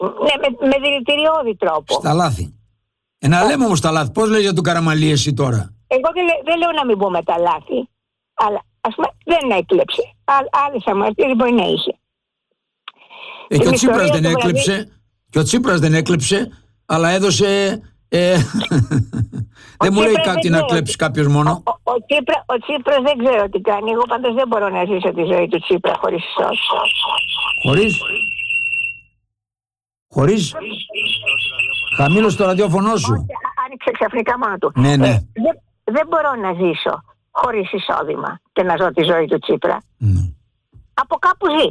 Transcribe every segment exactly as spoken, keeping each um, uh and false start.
Ναι, με, με δηλητηριώδη τρόπο. Στα λάθη. Ε, να λέμε όμως τα λάθη. Πώς λες για τον Καραμανλή εσύ τώρα? Εγώ δεν, δεν λέω να μην πούμε τα λάθη. Αλλά ας πούμε δεν έκλεψε. Άλλες αμαρτίες μπορεί να είχε. Ε, και ο Τσίπρας δεν έκλεψε. Βραδύ... Και ο Τσίπρας δεν έκλεψε, αλλά έδωσε. Ε, δεν μου λέει κάτι να κλέψει κάποιος μόνο. Ο, ο, ο, Τσίπρα, ο Τσίπρας δεν ξέρω τι κάνει. Εγώ πάντως δεν μπορώ να ζήσω τη ζωή του Τσίπρα χωρίς ισότητα. Χωρίς. Χωρίς. Χαμήλωσε το ραδιόφωνο σου. Άνοιξε ξαφνικά μόνο του. Ναι, ναι. Ε, δεν, δεν μπορώ να ζήσω χωρίς εισόδημα και να ζω τη ζωή του Τσίπρα. Ναι. Από κάπου ζει.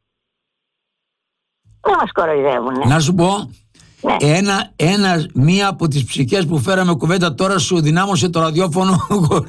Δεν μας κοροϊδεύουνε. Να σου πω, ναι. ένα, ένα, μία από τις ψυχές που φέραμε κουβέντα τώρα σου δυνάμωσε το ραδιόφωνο.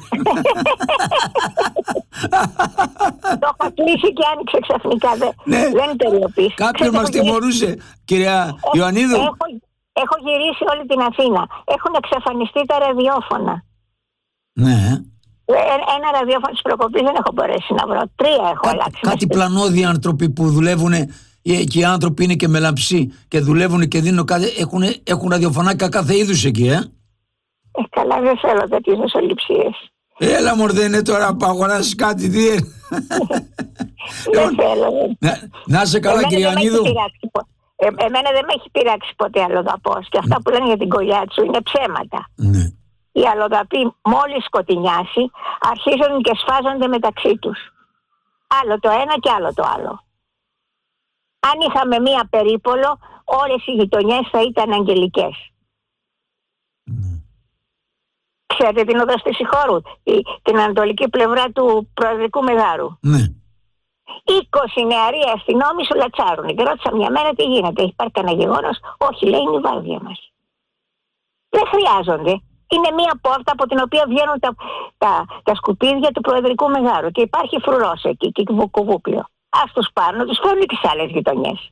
Το είχα κλείσει και άνοιξε ξαφνικά. Δεν, ναι. δεν τελειοποιήσει. Κάποιος μας τιμωρούσε, κυρία Ιωαννίδου. Έχω, έχω γυρίσει όλη την Αθήνα. Έχουν εξαφανιστεί τα ραδιόφωνα. Ναι. Ένα ραδιόφωνο της προκοπής δεν έχω μπορέσει να βρω. Τρία έχω Κά, αλλάξει. Κάτι πλανόδιοι άνθρωποι που δουλεύουν και οι άνθρωποι είναι και μελαμψοί και δουλεύουν και δίνουν κάτι. Έχουν, έχουν ραδιοφωνάκια κάθε είδους εκεί, ε. ε καλά, δεν θέλω τέτοιες νοσοληψίες. Έλα μωρ, δεν είναι τώρα που αγοράσεις κάτι, τι είναι. Δεν θέλω. Να, να είσαι καλά, κύριε Ιωαννίδου. Ε, εμένα δεν με έχει πειράξει ποτέ αλλοδαπός. Και αυτά που λένε για την Κολιάτσου είναι ψέματα. Ναι. Οι αλλοδαποί μόλις σκοτεινιάσει αρχίζουν και σφάζονται μεταξύ τους. Άλλο το ένα και άλλο το άλλο. Αν είχαμε μία περίπολο, όλες οι γειτονιές θα ήταν αγγελικές. Ναι. Ξέρετε την οδό στη Σιχώρου, την ανατολική πλευρά του Προεδρικού Μεγάρου. Ναι. είκοσι νεαροί αστυνόμοι σου λατσάρουν. Και ρώτησα μια μέρα τι γίνεται, έχει πάρει κανένα γεγονός? Όχι, λέει, είναι η βάρδια μας. Δεν χρειάζονται. Είναι μία πόρτα από την οποία βγαίνουν τα, τα, τα σκουπίδια του Προεδρικού Μεγάρου και υπάρχει φρουρός εκεί και κουβούπλιο. Ας τους πάρουν, τους φέρνουν και σε άλλες γειτονιές.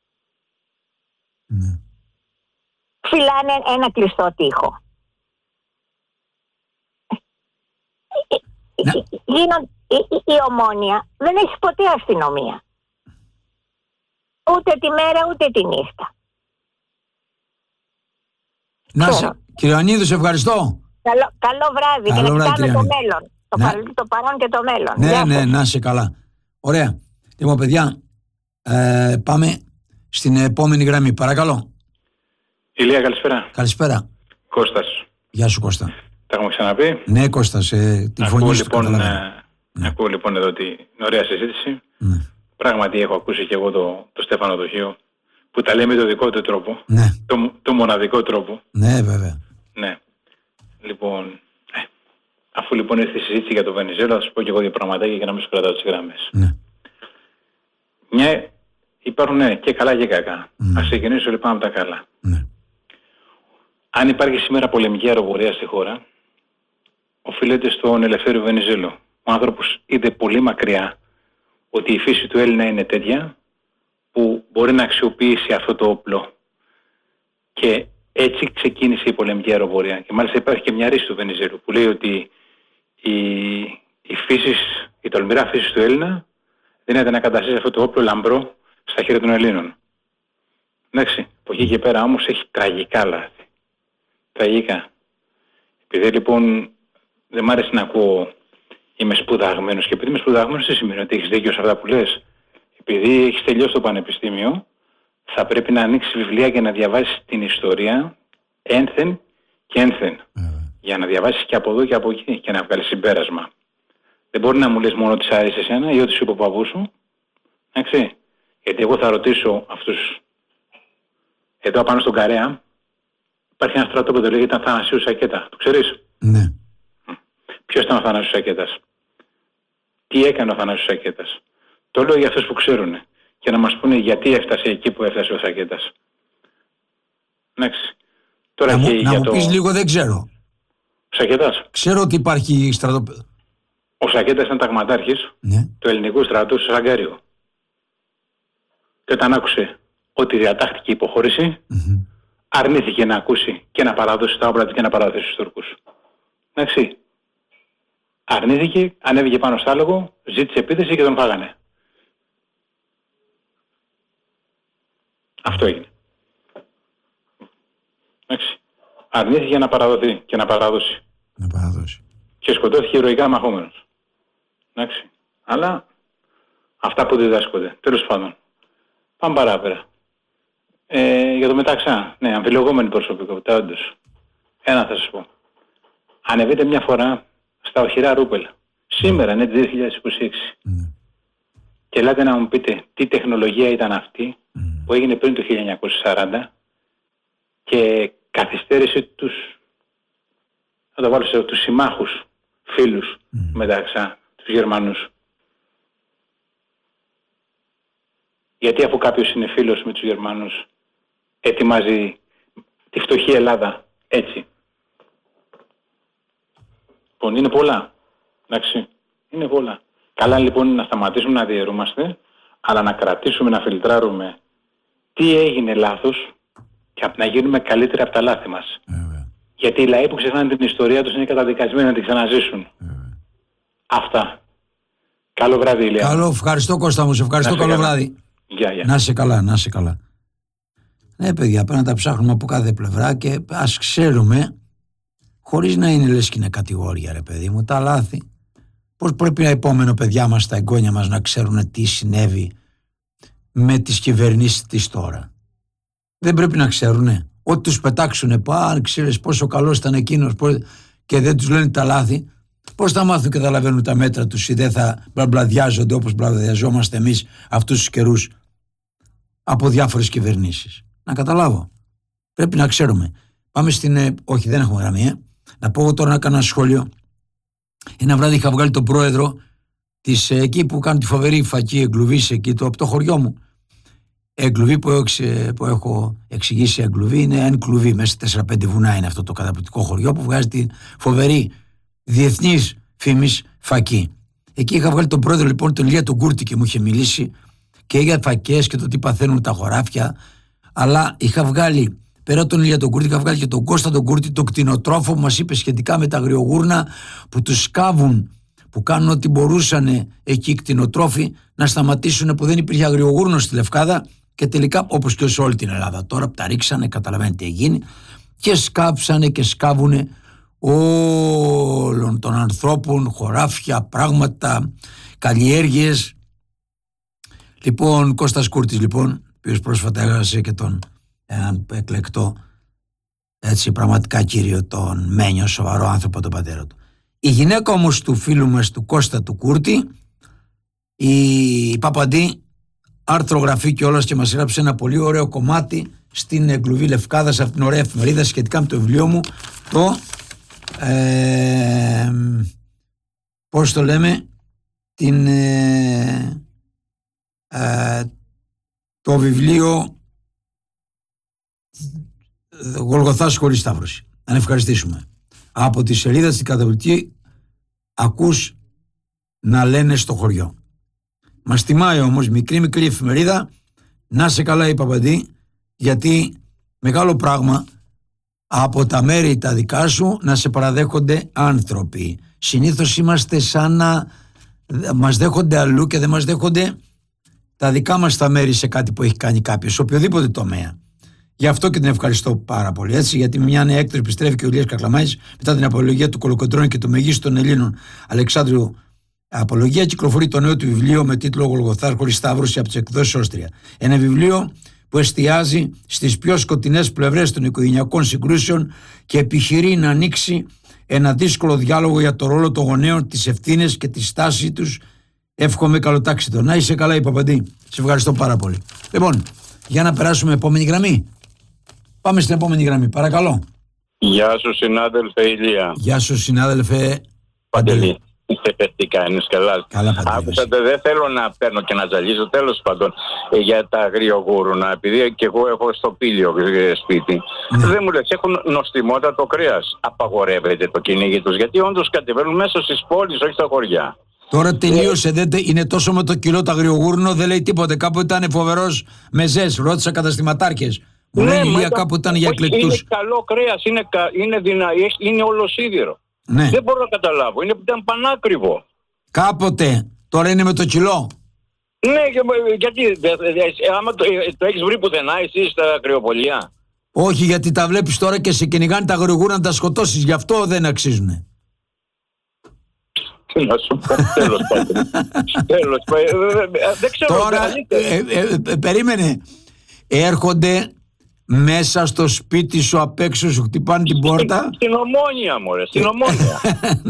Ναι. Φυλάνε ένα κλειστό τοίχο. Ναι. Γίνον, η, η, η Ομόνια δεν έχει ποτέ αστυνομία. Ούτε τη μέρα ούτε τη νύχτα. Να σε, κύριε Ιωαννίδου, σε ευχαριστώ. Καλό, καλό βράδυ. Καλό και να βράδυ, κοιτάμε το Ιωαννίδου. μέλλον. Το, Ναι. παρ, το παρόν και το μέλλον. Ναι, Γεια ναι, σας. να είσαι καλά. Ωραία. Λοιπόν, παιδιά, ε, πάμε στην επόμενη γραμμή. Παρακαλώ. Ηλία, καλησπέρα. Καλησπέρα. Κώστας. Γεια σου, Κώστα. Τα έχουμε ξαναπεί. Ναι, Κώστα, σε τη φωνή Ακούω σου λοιπόν, καταλαβαίνω. ε, ναι. ακούω λοιπόν εδώ την ωραία συζήτηση. Ναι. Πράγματι έχω ακούσει και εγώ το, το Στέφανο Δοχείο που τα λέει με το δικό του τρόπο. Ναι. Το, το μοναδικό τρόπο. Ναι, βέβαια. Ναι. Λοιπόν, ε, αφού λοιπόν ήρθε η συζήτηση για το Βενιζέλο, θα σου πω και εγώ δύο πραγματάκια για να μην σου κρατάω τις γραμμές. Ναι. Μια, υπάρχουν ναι, και καλά και κακά. Ναι. Ας ξεκινήσω λοιπόν από τα καλά. Ναι. Αν υπάρχει σήμερα πολεμική αεροπορία στη χώρα, οφείλεται στον Ελευθέριο Βενιζέλο. Ο άνθρωπος είδε πολύ μακριά ότι η φύση του Έλληνα είναι τέτοια που μπορεί να αξιοποιήσει αυτό το όπλο. Και έτσι ξεκίνησε η πολεμική αεροπορία. Και μάλιστα υπάρχει και μια ρίση του Βενιζέλου που λέει ότι η, η, φύσης, η τολμηρά φύση του Έλληνα δίνεται να καταστήσει αυτό το όπλο λαμπρό στα χέρια των Ελλήνων. Εντάξει, από εκεί και πέρα όμως έχει τραγικά λάθη. Τραγικά. Επειδή λοιπόν δεν μ' άρεσε να ακούω είμαι σπουδαγμένος και επειδή είμαι σπουδαγμένος δεν σημαίνει ότι έχεις δίκιο σε αυτά που λες. Επειδή έχεις τελειώσει το πανεπιστήμιο θα πρέπει να ανοίξεις βιβλία και να διαβάσεις την ιστορία ένθεν και ένθεν. Mm. Για να διαβάσεις και από εδώ και από εκεί και να βγάλεις συμπέρασμα. Δεν μπορεί να μου λες μόνο ότι σ' άρεσε εσένα ή ότι σου είπε ο παππούς σου. Εντάξει. Γιατί εγώ θα ρωτήσω αυτούς. Εδώ πάνω στον Καρέα υπάρχει ένα στρατόπεδο που λέγεται Αθανασίου Σακέτα. Το ξέρεις? Ναι. Ποιος ήταν ο Αθανάσιος Σακέτας? Τι έκανε ο Αθανάσιος Σακέτας? Το λέω για αυτούς που ξέρουν και να μας πούνε γιατί έφτασε εκεί που έφτασε ο Σακέτας. Εντάξει. Τώρα Να και μου, για να μου το... πεις λίγο, δεν ξέρω. Ο Σακέτας. Ξέρω ότι υπάρχει στρατόπεδο. Ο Σακέτας ήταν ταγματάρχης Ναι. του ελληνικού στρατού στο Σαγκάριο. Και όταν άκουσε ότι διατάχθηκε η υποχώρηση, Mm-hmm. αρνήθηκε να ακούσει και να παραδώσει τα όπλα του και να παραδώσει στους Τούρκους. Εντάξει. Αρνήθηκε, ανέβηκε πάνω στο άλογο, ζήτησε επίθεση και τον φάγανε. Αυτό έγινε. Εντάξει. Αρνήθηκε να παραδοθεί και να παραδώσει. Να παραδώσει. Και σκοτώθηκε ηρωικά μαχόμενος. Εντάξει. Αλλά αυτά που διδάσκονται. Τέλος πάντων. Πάμε παράπερα. Ε, για το Μεταξά. Ναι, αμφιλεγόμενη προσωπικότητα, όντως. Ένα θα σας πω. Ανεβείτε μια φορά στα οχυρά Ρούπελ. Σήμερα, ναι, δύο χιλιάδες είκοσι έξι. Mm. Και ελάτε να μου πείτε τι τεχνολογία ήταν αυτή mm. που έγινε πριν το χίλια εννιακόσια σαράντα και καθυστέρησε τους, θα το βάλω σε τους συμμάχους, φίλους mm. Μεταξά, τους Γερμανούς. Γιατί αφού κάποιος είναι φίλος με τους Γερμανούς ετοιμάζει τη φτωχή Ελλάδα έτσι. Λοιπόν, είναι πολλά. Εντάξει, είναι πολλά. Καλά λοιπόν να σταματήσουμε να διαιρούμαστε, αλλά να κρατήσουμε, να φιλτράρουμε τι έγινε λάθος και να γίνουμε καλύτεροι από τα λάθη μας. Mm. Γιατί οι λαοί που ξεχνάνε την ιστορία τους είναι καταδικασμένοι να την ξαναζήσουν. Mm. Αυτά. Καλό βράδυ, Ηλία. Καλό, ευχαριστώ Κώστα μου, σε ευχαριστώ, καλό καλά. Βράδυ. Γεια, γεια. Να είσαι καλά, να είσαι καλά. Ναι παιδιά, πρέπει να τα ψάχνουμε από κάθε πλευρά και ας ξέρουμε, χωρίς να είναι λες και είναι κατηγόρια ρε παιδί μου, τα λάθη. Πώς πρέπει να επόμενο παιδιά μας, τα εγγόνια μας να ξέρουν τι συνέβη με τις κυβερνήσεις της τώρα. Δεν πρέπει να ξέρουνε. Ό,τι τους πετάξουνε, αν ξέρεις πόσο καλός ήταν εκείνος και δεν τους λένε τα λάθη, πώς θα μάθουν και θα λαβαίνουν τα μέτρα τους ή δεν θα μπλαμπλαδιάζονται όπως μπλαμπλαδιαζόμαστε εμείς αυτούς τους καιρούς από διάφορες κυβερνήσεις. Να καταλάβω. Πρέπει να ξέρουμε. Πάμε στην... Όχι, δεν έχουμε γραμμή, ε. Να πω τώρα να κάνω ένα σχόλιο. Ένα βράδυ είχα βγάλει τον πρόεδρο της, εκεί που κάνω τη φοβερή φακή εγκλουβής εκεί το, από το χωριό μου. Εγκλουβή που, έξε, που έχω εξηγήσει, εγκλουβή είναι εν κλουβή. Μέσα σε τέσσερα πέντε βουνά είναι αυτό το καταπληκτικό χωριό που βγάζει τη φοβερή διεθνής φήμης φακή. Εκεί είχα βγάλει τον πρόεδρο λοιπόν, τον Ηλία τον Κούρτη, και μου είχε μιλήσει και για φακές και το τι παθαίνουν τα χωράφια. Αλλά είχα βγάλει, πέρα τον Ηλία τον Κούρτη, είχα βγάλει και τον Κώστα τον Κούρτη, τον κτηνοτρόφο που μας είπε σχετικά με τα αγριογούρνα που τους σκάβουν, που κάνουν ό,τι μπορούσαν εκεί οι κτηνοτρόφοι να σταματήσουν, που δεν υπήρχε αγριογούρνο στη Λευκάδα και τελικά, όπως και σε όλη την Ελλάδα τώρα που τα ρίξανε, καταλαβαίνετε τι γίνει, και σκάψανε και σκάβουνε όλων των ανθρώπων, χωράφια, πράγματα, καλλιέργειες. Λοιπόν, Κώστας Κούρτης λοιπόν, ο οποίος πρόσφατα έχασε και τον έναν εκλεκτό, έτσι πραγματικά κύριο, τον Μένιο, σοβαρό άνθρωπο, τον πατέρα του. Η γυναίκα όμως του φίλου μας του Κώστα του Κούρτη, η Παπαντή, άρθρο γραφή και όλας, και μας έγραψε ένα πολύ ωραίο κομμάτι στην Εγκλουβή Λευκάδα, σε αυτήν την ωραία εφημερίδα σχετικά με το βιβλίο μου, το ε, πώς το λέμε, την, ε, ε, το βιβλίο Γολγοθάς χωρίς σταύρωση. Να ευχαριστήσουμε. Από τη σελίδα στην καταπληκτική ακούς να λένε στο χωριό. Μας τιμάει όμως μικρή μικρή εφημερίδα. Να σε καλά η Παπαντή, γιατί μεγάλο πράγμα από τα μέρη τα δικά σου να σε παραδέχονται άνθρωποι. Συνήθως είμαστε σαν να μας δέχονται αλλού και δεν μας δέχονται τα δικά μας τα μέρη σε κάτι που έχει κάνει κάποιος, σε οποιοδήποτε τομέα. Γι' αυτό και την ευχαριστώ πάρα πολύ, έτσι, γιατί με μια νέα έκδοση επιστρέφει και ο Ηλίας Κακλαμάης μετά την απολογία του Κολοκοντρώνη και του Μεγίστου των Ελλήνων Αλεξάνδρου Απολογία. Κυκλοφορεί το νέο του βιβλίο με τίτλο Γολγοθάς χωρίς σταύρωση από τις εκδόσεις Όστρια. Ένα βιβλίο που εστιάζει στις πιο σκοτεινές πλευρές των οικογενειακών συγκρούσεων και επιχειρεί να ανοίξει ένα δύσκολο διάλογο για το ρόλο των γονέων, τις ευθύνες και τη στάση τους. Εύχομαι καλοτάξιτο. Να είσαι καλά η Παπαντή. Σε ευχαριστώ πάρα πολύ. Λοιπόν, για να περάσουμε επόμενη γραμμή. Πάμε στην επόμενη γραμμή, παρακαλώ. Γεια σου συνάδελφε Ηλία. Γεια σου συνάδελφε Παντελή. Τι κάνεις, καλά. Καλά Παντελή. Άκουσατε, δεν θέλω να παίρνω και να ζαλίζω, τέλος πάντων, για τα αγριογούρουνα, επειδή και εγώ έχω στο Πήλιο σπίτι. Ναι. Δεν μου λες, έχουν νοστιμότατο κρέας. Απαγορεύεται το κυνήγι τους, γιατί όντως κατεβαίνουν μέσα στις πόλεις, όχι στα χωριά. Τώρα τελείωσε, δεν, είναι τόσο με το κιλό το αγριογούρνο, δεν λέει τίποτε. Κάπου ήταν φοβερός μεζές, ρώτησα καταστηματάρχες. Μου ναι, λέει Ηλία κάπου ήταν για εκλεκτούς. Είναι καλό κρέας, είναι, είναι, δυνα, είναι ολοσίδηρο. Ναι. Δεν μπορώ να καταλάβω, είναι, ήταν πανάκριβο. Κάποτε, τώρα είναι με το κιλό. Ναι, γιατί, άμα το, το έχεις βρει πουθενά εσύ στα κρυοπολία. Όχι, γιατί τα βλέπεις τώρα και σε κυνηγάνε τα γρηγούρα να τα σκοτώσεις, γι' αυτό δεν αξίζουνε. Τι να σου πω, τέλος πάντων. Τέλος πάντων. Δεν ξέρω. Τώρα, ε, ε, ε, περίμενε. Έρχονται μέσα στο σπίτι σου απ' έξω, σου χτυπάνε την πόρτα. Στην Ομόνια, μωρέ, στην Ομόνια.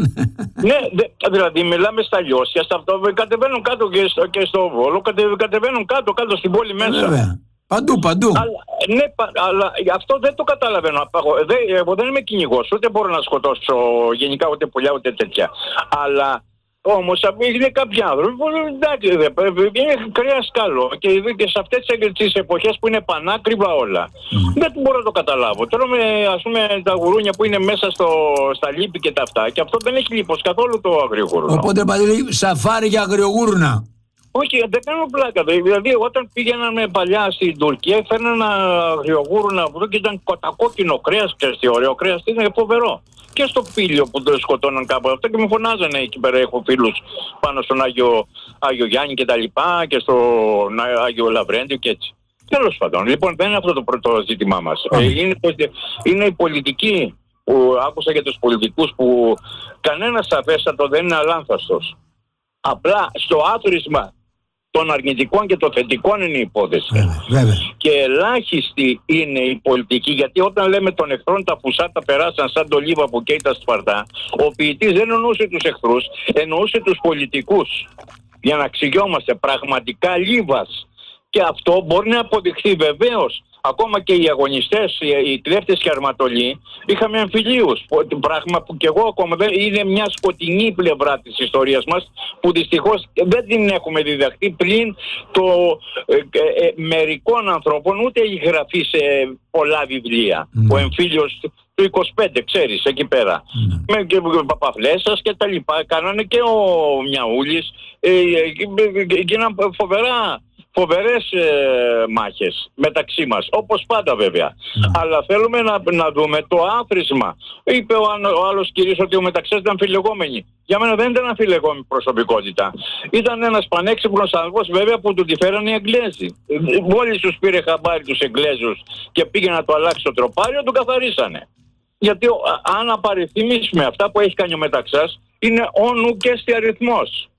Ναι, δε, δηλαδή μιλάμε στα Λιώσια, στα αυτό, κατεβαίνουν κάτω και στο, και στο Βόλο, κατε, κατεβαίνουν κάτω, κάτω στην πόλη μέσα. Βέβαια. Παντού, παντού. Αλλά, ναι, αλλά αυτό δεν το καταλαβαίνω. Εγώ δεν είμαι κυνηγός, ούτε μπορώ να σκοτώσω γενικά ούτε πουλιά ούτε τέτοια. Αλλά όμως είναι κάποιοι άνθρωποι που εντάξει, είναι κρέας καλό και σε αυτές τις εποχές που είναι πανάκριβα όλα. Mm. Δεν μπορώ να το καταλάβω. Τρώμε ας πούμε τα γουρούνια που είναι μέσα στο, στα λίπη και τα αυτά και αυτό δεν έχει λίπος καθόλου το αγριογούρουνο. Οπότε παντού σαφάρι για αγριογούρουνα. Όχι, δεν κάνω πλάκα. Δηλαδή, όταν πήγαιναμε παλιά στην Τουρκία, φέρνανε ένα αγριογούρουνα από εδώ και ήταν κοτακόκκινο κρέας. Ξέρεις τι ωραίο κρέας, είναι φοβερό. Και στο Πήλιο που το σκοτώναν κάπου αυτό και με φωνάζανε εκεί πέρα. Έχω φίλους πάνω στον Άγιο, Άγιο Γιάννη και τα λοιπά και στον Άγιο Λαβρέντιο και έτσι. Τέλος πάντων, λοιπόν, δεν είναι αυτό το πρώτο ζήτημά μας. Mm. Είναι, είναι η πολιτική που άκουσα για τους πολιτικούς που κανένας σαφέστατο δεν είναι αλάνθαστος. Απλά στο άθροισμα των αρνητικών και των θετικών είναι η υπόθεση. Βέβαια, βέβαια. Και ελάχιστη είναι η πολιτική, γιατί όταν λέμε των εχθρών τα πουσά τα περάσαν σαν το λίβα που καίει τα σπαρτά, ο ποιητής δεν εννοούσε τους εχθρούς, εννοούσε τους πολιτικούς. Για να ξυγιόμαστε, πραγματικά λίβας. Και αυτό μπορεί να αποδειχθεί βεβαίως. Ακόμα και οι αγωνιστές, οι κλέφτες και αρματολοί, είχαμε εμφυλίους. Πράγμα που και εγώ ακόμα δεν είναι μια σκοτεινή πλευρά της ιστορίας μας, που δυστυχώς δεν την έχουμε διδαχθεί πλην το ε, ε, μερικών ανθρώπων, ούτε έχει γραφεί σε πολλά βιβλία. Mm. Ο εμφύλιος του είκοσι πέντε, ξέρεις, εκεί πέρα. Mm. Με και Παπαφλέσσας και τα λοιπά. Κάνανε και ο Μιαούλης. Ε, ε, ε, γίναν φοβερά. Φοβερές ε, μάχες μεταξύ μας, όπως πάντα βέβαια. Mm. Αλλά θέλουμε να, να δούμε το άθροισμα. Είπε ο, ο άλλος κυρίως ότι ο Μεταξάς ήταν αμφιλεγόμενοι. Για μένα δεν ήταν αμφιλεγόμενη προσωπικότητα. Ήταν ένας πανέξυπνος άνθρωπος βέβαια που του τη φέρανε οι Εγγλέζοι. Μόλις τους πήρε χαμπάρι τους Εγγλέζους και πήγε να το αλλάξει το τροπάριο, τον καθαρίσανε. Γιατί αν απαριθμίσουμε αυτά που έχει κάνει ο Μεταξάς, είναι όνου και στη αριθμός.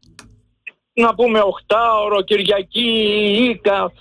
Να πούμε οχτάωρο, Κυριακή, Ίκα,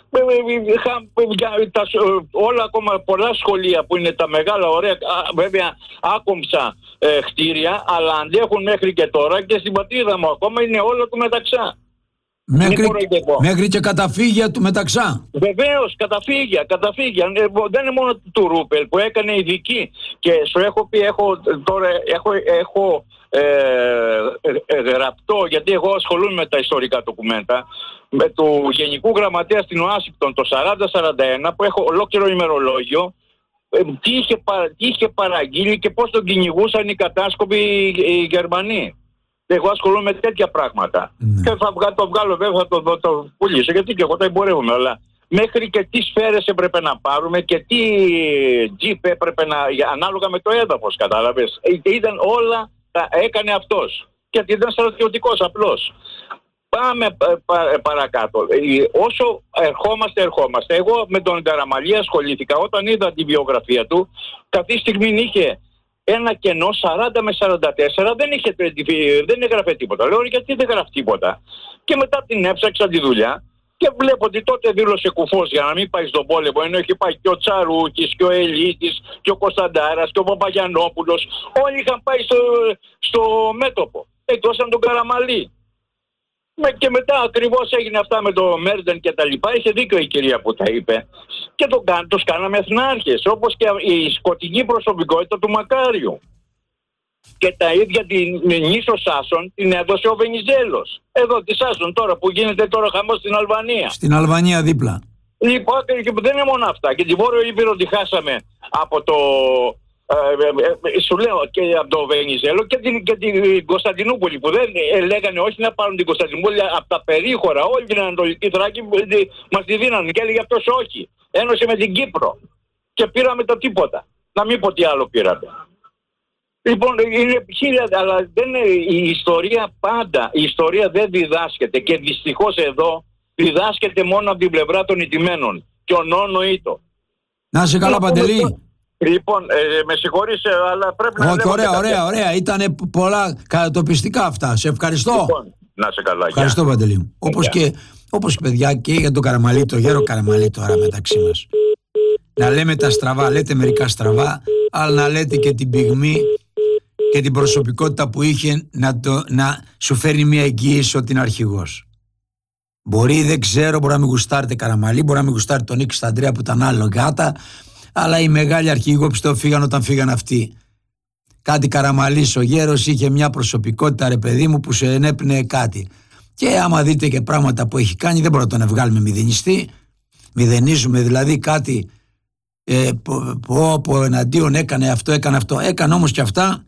όλα ακόμα πολλά σχολεία που είναι τα μεγάλα ωραία, βέβαια άκομψα ε, κτίρια, αλλά αντέχουν μέχρι και τώρα και στην πατρίδα μου ακόμα είναι όλα του Μεταξά. Μέχρι, μέχρι και καταφύγια του Μεταξά. Βεβαίως, καταφύγια, καταφύγια. Δεν είναι μόνο του Ρούπελ που έκανε ειδική. Και σου έχω πει, έχω, τώρα έχω, έχω ε, ε, γραπτό, γιατί εγώ ασχολούμαι με τα ιστορικά ντοκουμέντα, με του Γενικού Γραμματέα στην Ουάσιγκτον το σαράντα σαράντα ένα, που έχω ολόκληρο ημερολόγιο, ε, τι, είχε, τι είχε παραγγείλει και πώς τον κυνηγούσαν οι κατάσκοποι οι Γερμανοί. Εγώ ασχολούμαι με τέτοια πράγματα. Mm. Και θα βγάλω, το βγάλω βέβαια, θα το, το, το πουλήσω, γιατί και εγώ τα εμπορεύομαι. Αλλά μέχρι και τι σφαίρες έπρεπε να πάρουμε και τι τζιπ έπρεπε να. Ανάλογα με το έδαφος, κατάλαβες. Ήταν όλα, τα έκανε αυτός. Γιατί ήταν στρατιωτικός απλώς. Πάμε πα, παρακάτω. Όσο ερχόμαστε, ερχόμαστε. Εγώ με τον Καραμαλή ασχολήθηκα. Όταν είδα τη βιογραφία του, αυτή στιγμή είχε ένα κενό σαράντα με σαράντα τέσσερα, δεν, είχε, δεν έγραφε τίποτα. Λέω, γιατί δεν γράφει τίποτα. Και μετά την έψαξα τη δουλειά και βλέπω ότι τότε δήλωσε κουφός για να μην πάει στον πόλεμο, ενώ έχει πάει και ο Τσαρούκης και ο Ελίτης και ο Κωνσταντάρας και ο Παπαγιαννόπουλος. Όλοι είχαν πάει στο, στο μέτωπο. Εκτός από τον Καραμαλή. Και μετά ακριβώς έγινε αυτά με το Μέρντεν και τα λοιπά. Είχε δίκιο η κυρία που τα είπε. Και το, τους κάναμε εθνάρχες, όπως και η σκοτεινή προσωπικότητα του Μακάριου. Και τα ίδια την νήσο Σάσον την έδωσε ο Βενιζέλος. Εδώ τη Σάσον τώρα που γίνεται τώρα χαμός στην Αλβανία. Στην Αλβανία δίπλα. Λοιπόν, και δεν είναι μόνο αυτά. Και την Βόρειο Ήπειρο τη χάσαμε από το... Ε, ε, σου λέω και από το Βενιζέλο και την, και την Κωνσταντινούπολη που δεν ε, λέγανε όχι να πάρουν την Κωνσταντινούπολη από τα περίχωρα, όλη την Ανατολική Θράκη μας τη δίνανε και έλεγε αυτός όχι. Ένωσε με την Κύπρο και πήραμε το τίποτα. Να μην πω τι άλλο πήραμε. Λοιπόν, είναι χίλια, αλλά δεν είναι, η ιστορία πάντα, η ιστορία δεν διδάσκεται και δυστυχώς εδώ διδάσκεται μόνο από την πλευρά των ηττημένων και ο νόνο ήτο. Να είσαι καλά, Παντελή. Λοιπόν, ε, με συγχωρείς, αλλά πρέπει να... Όχι, ωραία, ωραία, ωραία. Ήτανε πολλά κατατοπιστικά αυτά. Σε ευχαριστώ. Λοιπόν, να είσαι καλά. Ευχαριστώ, Παντελή μου. Όπως και, όπως και παιδιά, και για τον Καραμαλή, το γέρο Καραμαλή τώρα μεταξύ μας. Να λέμε τα στραβά, λέτε μερικά στραβά, αλλά να λέτε και την πυγμή και την προσωπικότητα που είχε να, το, να σου φέρνει μια εγγύηση ότι είναι αρχηγός. Μπορεί, δεν ξέρω, μπορεί να μην γουστάρετε Καραμαλή, μπορεί να μην γουστάρετε τον Νίκη Σταντρέα που ήταν άλλο γάτα, αλλά οι μεγάλοι αρχηγοί πιστεύω φύγαν όταν φύγαν αυτοί. Κάτι Καραμαλής ο γέρος είχε μια προσωπικότητα, ρε παιδί μου, που σε ενέπνεε κάτι. Και άμα δείτε και πράγματα που έχει κάνει, δεν μπορούμε να τον βγάλουμε μηδενιστή. Μηδενίζουμε δηλαδή κάτι ε, που, που, που εναντίον έκανε αυτό, έκανε αυτό. Έκανε όμως και αυτά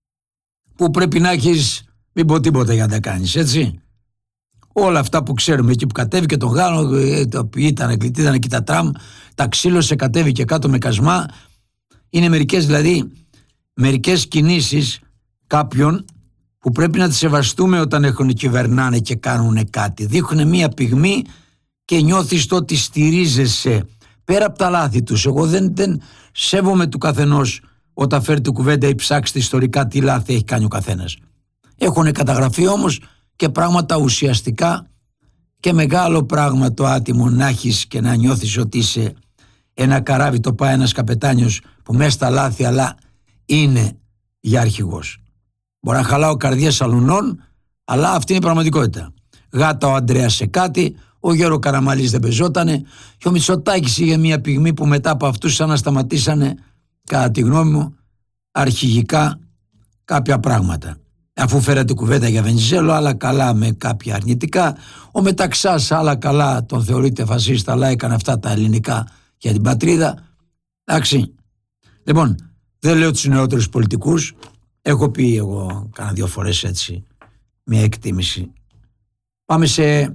που πρέπει να έχεις, μην πω τίποτα για να τα κάνεις, έτσι. Όλα αυτά που ξέρουμε, εκεί που κατέβηκε τον Γάλλο, το ήταν, ήταν εκεί τα τραμ, τα ξύλωσε, κατέβηκε κάτω με κασμά. Είναι μερικές δηλαδή, μερικές κινήσεις κάποιων που πρέπει να τις σεβαστούμε όταν έχουν κυβερνάνε και κάνουν κάτι. Δείχνουν μία πυγμή και νιώθεις το ότι στηρίζεσαι πέρα από τα λάθη τους. Εγώ δεν, δεν σέβομαι του καθενός όταν φέρει την κουβέντα ή ψάξετε ιστορικά τι λάθη έχει κάνει ο καθένας. Έχουν καταγραφεί όμως και πράγματα ουσιαστικά και μεγάλο πράγμα το άτιμο να έχεις και να νιώθεις ότι είσαι ένα καράβι, το πάει ένας καπετάνιος που μέσα στα λάθη αλλά είναι για αρχηγός. Μπορεί να χαλάω καρδιές αλουνών, αλλά αυτή είναι η πραγματικότητα. Γάτα ο Ανδρέας σε κάτι, ο Γιώργο Καραμαλής δεν πεζότανε και ο Μητσοτάκης είχε μια πυγμή που μετά από αυτούς σαν να σταματήσανε, κατά τη γνώμη μου, αρχηγικά κάποια πράγματα. Αφού φέρατε κουβέντα για Βενιζέλο, άλλα καλά με κάποια αρνητικά. Ο Μεταξάς, άλλα καλά, τον θεωρείται φασίστα, αλλά έκανε αυτά τα ελληνικά για την πατρίδα. Εντάξει. Λοιπόν, δεν λέω τους νεότερους πολιτικούς. Έχω πει εγώ κάνα δύο φορές έτσι μια εκτίμηση. Πάμε σε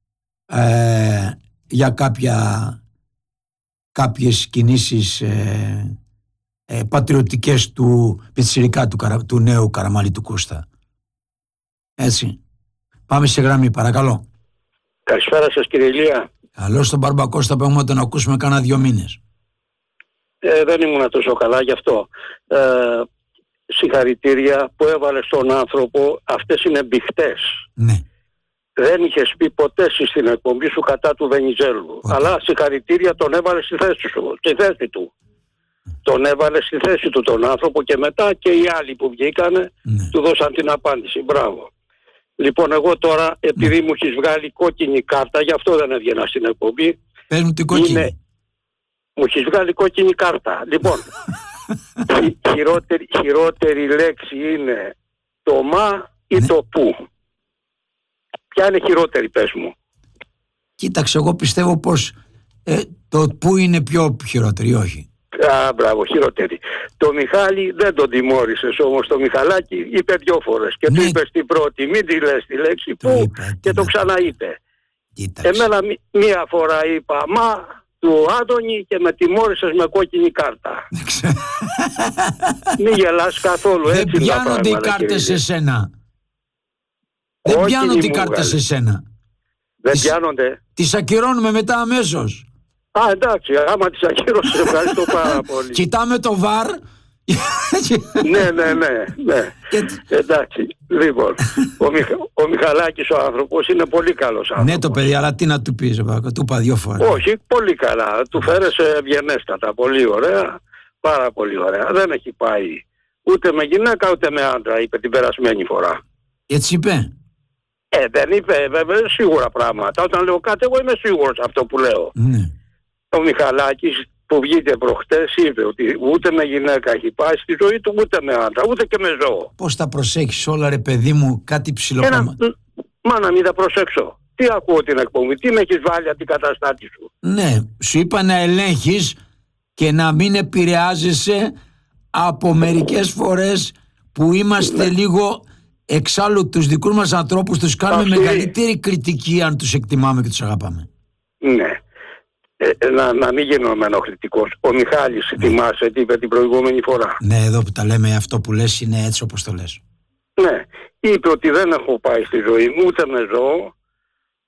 ε, για κάποια κάποιες κινήσεις ε, ε, πατριωτικές του πιτσιρικά του, του νέου Καραμαλή του Κούστα. Έτσι. Πάμε σε γραμμή, παρακαλώ. Καλησπέρα σας, κύριε Ηλία. Καλώς τον Μπαρμπακώστα που έχουμε τον ακούσουμε κάνα δύο μήνες. Ε, δεν ήμουν τόσο καλά γι' αυτό. Ε, συγχαρητήρια που έβαλε στον άνθρωπο. Αυτές είναι μπιχτές. Ναι. Δεν είχες πει ποτέ στην εκπομπή σου κατά του Βενιζέλου. Okay. Αλλά συγχαρητήρια, τον έβαλε στη θέση, σου, στη θέση του. Τον έβαλε στη θέση του τον άνθρωπο και μετά και οι άλλοι που βγήκανε ναι. του δώσαν την απάντηση. Μπράβο. Λοιπόν, εγώ τώρα, επειδή ναι. μου έχεις βγάλει κόκκινη κάρτα, γι' αυτό δεν έβγαινα στην εκπομπή. Πες μου την κόκκινη. Είναι... Μου έχεις βγάλει κόκκινη κάρτα. Λοιπόν, χειρότερη, χειρότερη λέξη είναι το μα ή ναι. το που. Ποια είναι χειρότερη, πες μου? Κοίταξε, εγώ πιστεύω πως ε, το που είναι πιο χειρότερη, όχι. Α, μπράβο, χειρότερη. Το Μιχάλη δεν τον τιμώρησες όμως, το Μιχαλάκι είπε δυο φορές και ναι. του είπες την πρώτη, μην τη λες τη λέξη που είπε, και το ξαναείπε. Εμένα μία φορά είπα μα του Άδωνη και με τιμώρησες με κόκκινη κάρτα. Μην γελάς καθόλου. Δεν έτσι πιάνονται οι κάρτες σε σένα. Δεν πιάνονται οι κάρτες σε σένα. Δεν τις, πιάνονται. Τις ακυρώνουμε μετά αμέσως. Α, εντάξει, άμα τις ακύρωσες, ευχαριστώ πάρα πολύ. Κοιτάμε το βαρ. ναι, ναι, ναι, ναι. Εντάξει, λοιπόν, ο, Μιχα, ο Μιχαλάκης ο άνθρωπος είναι πολύ καλός άνθρωπος. Ναι το παιδί, αλλά τι να του πεις, του είπα δύο φορές. Όχι, πολύ καλά, του φέρεσε ευγενέστατα, πολύ ωραία, πάρα πολύ ωραία. Δεν έχει πάει ούτε με γυναίκα ούτε με άντρα, είπε την περασμένη φορά. Έτσι είπε. Ε, δεν είπε, βέβαια, σίγουρα πράγματα. Όταν λέω κάτι, εγώ είμαι σίγουρος αυτό που λέω. Ναι. Ο Μιχαλάκης που βγήκε προχτές είπε ότι ούτε με γυναίκα έχει πάει στη ζωή του, ούτε με άντρα, ούτε και με ζώο. Πώς τα προσέχεις όλα, ρε παιδί μου, κάτι ψηλό. Μα να μην τα προσέξω. Τι ακούω την εκπομπή, τι με έχεις βάλει από την καταστάτη σου. Ναι, σου είπα να ελέγχεις και να μην επηρεάζεσαι από μερικές φορές που είμαστε ναι. λίγο. Εξάλλου τους δικούς μας ανθρώπους τους κάνουμε Αυτή. μεγαλύτερη κριτική αν τους εκτιμάμε και τους αγαπάμε. Ναι. Ε, να, να μην γίνω ενοχλητικός. Ο Μιχάλης, ναι. θυμάσαι τι είπε την προηγούμενη φορά. Ναι, εδώ που τα λέμε, αυτό που λες είναι έτσι όπως το λες. Ναι. Είπε ότι δεν έχω πάει στη ζωή μου ούτε με ζώο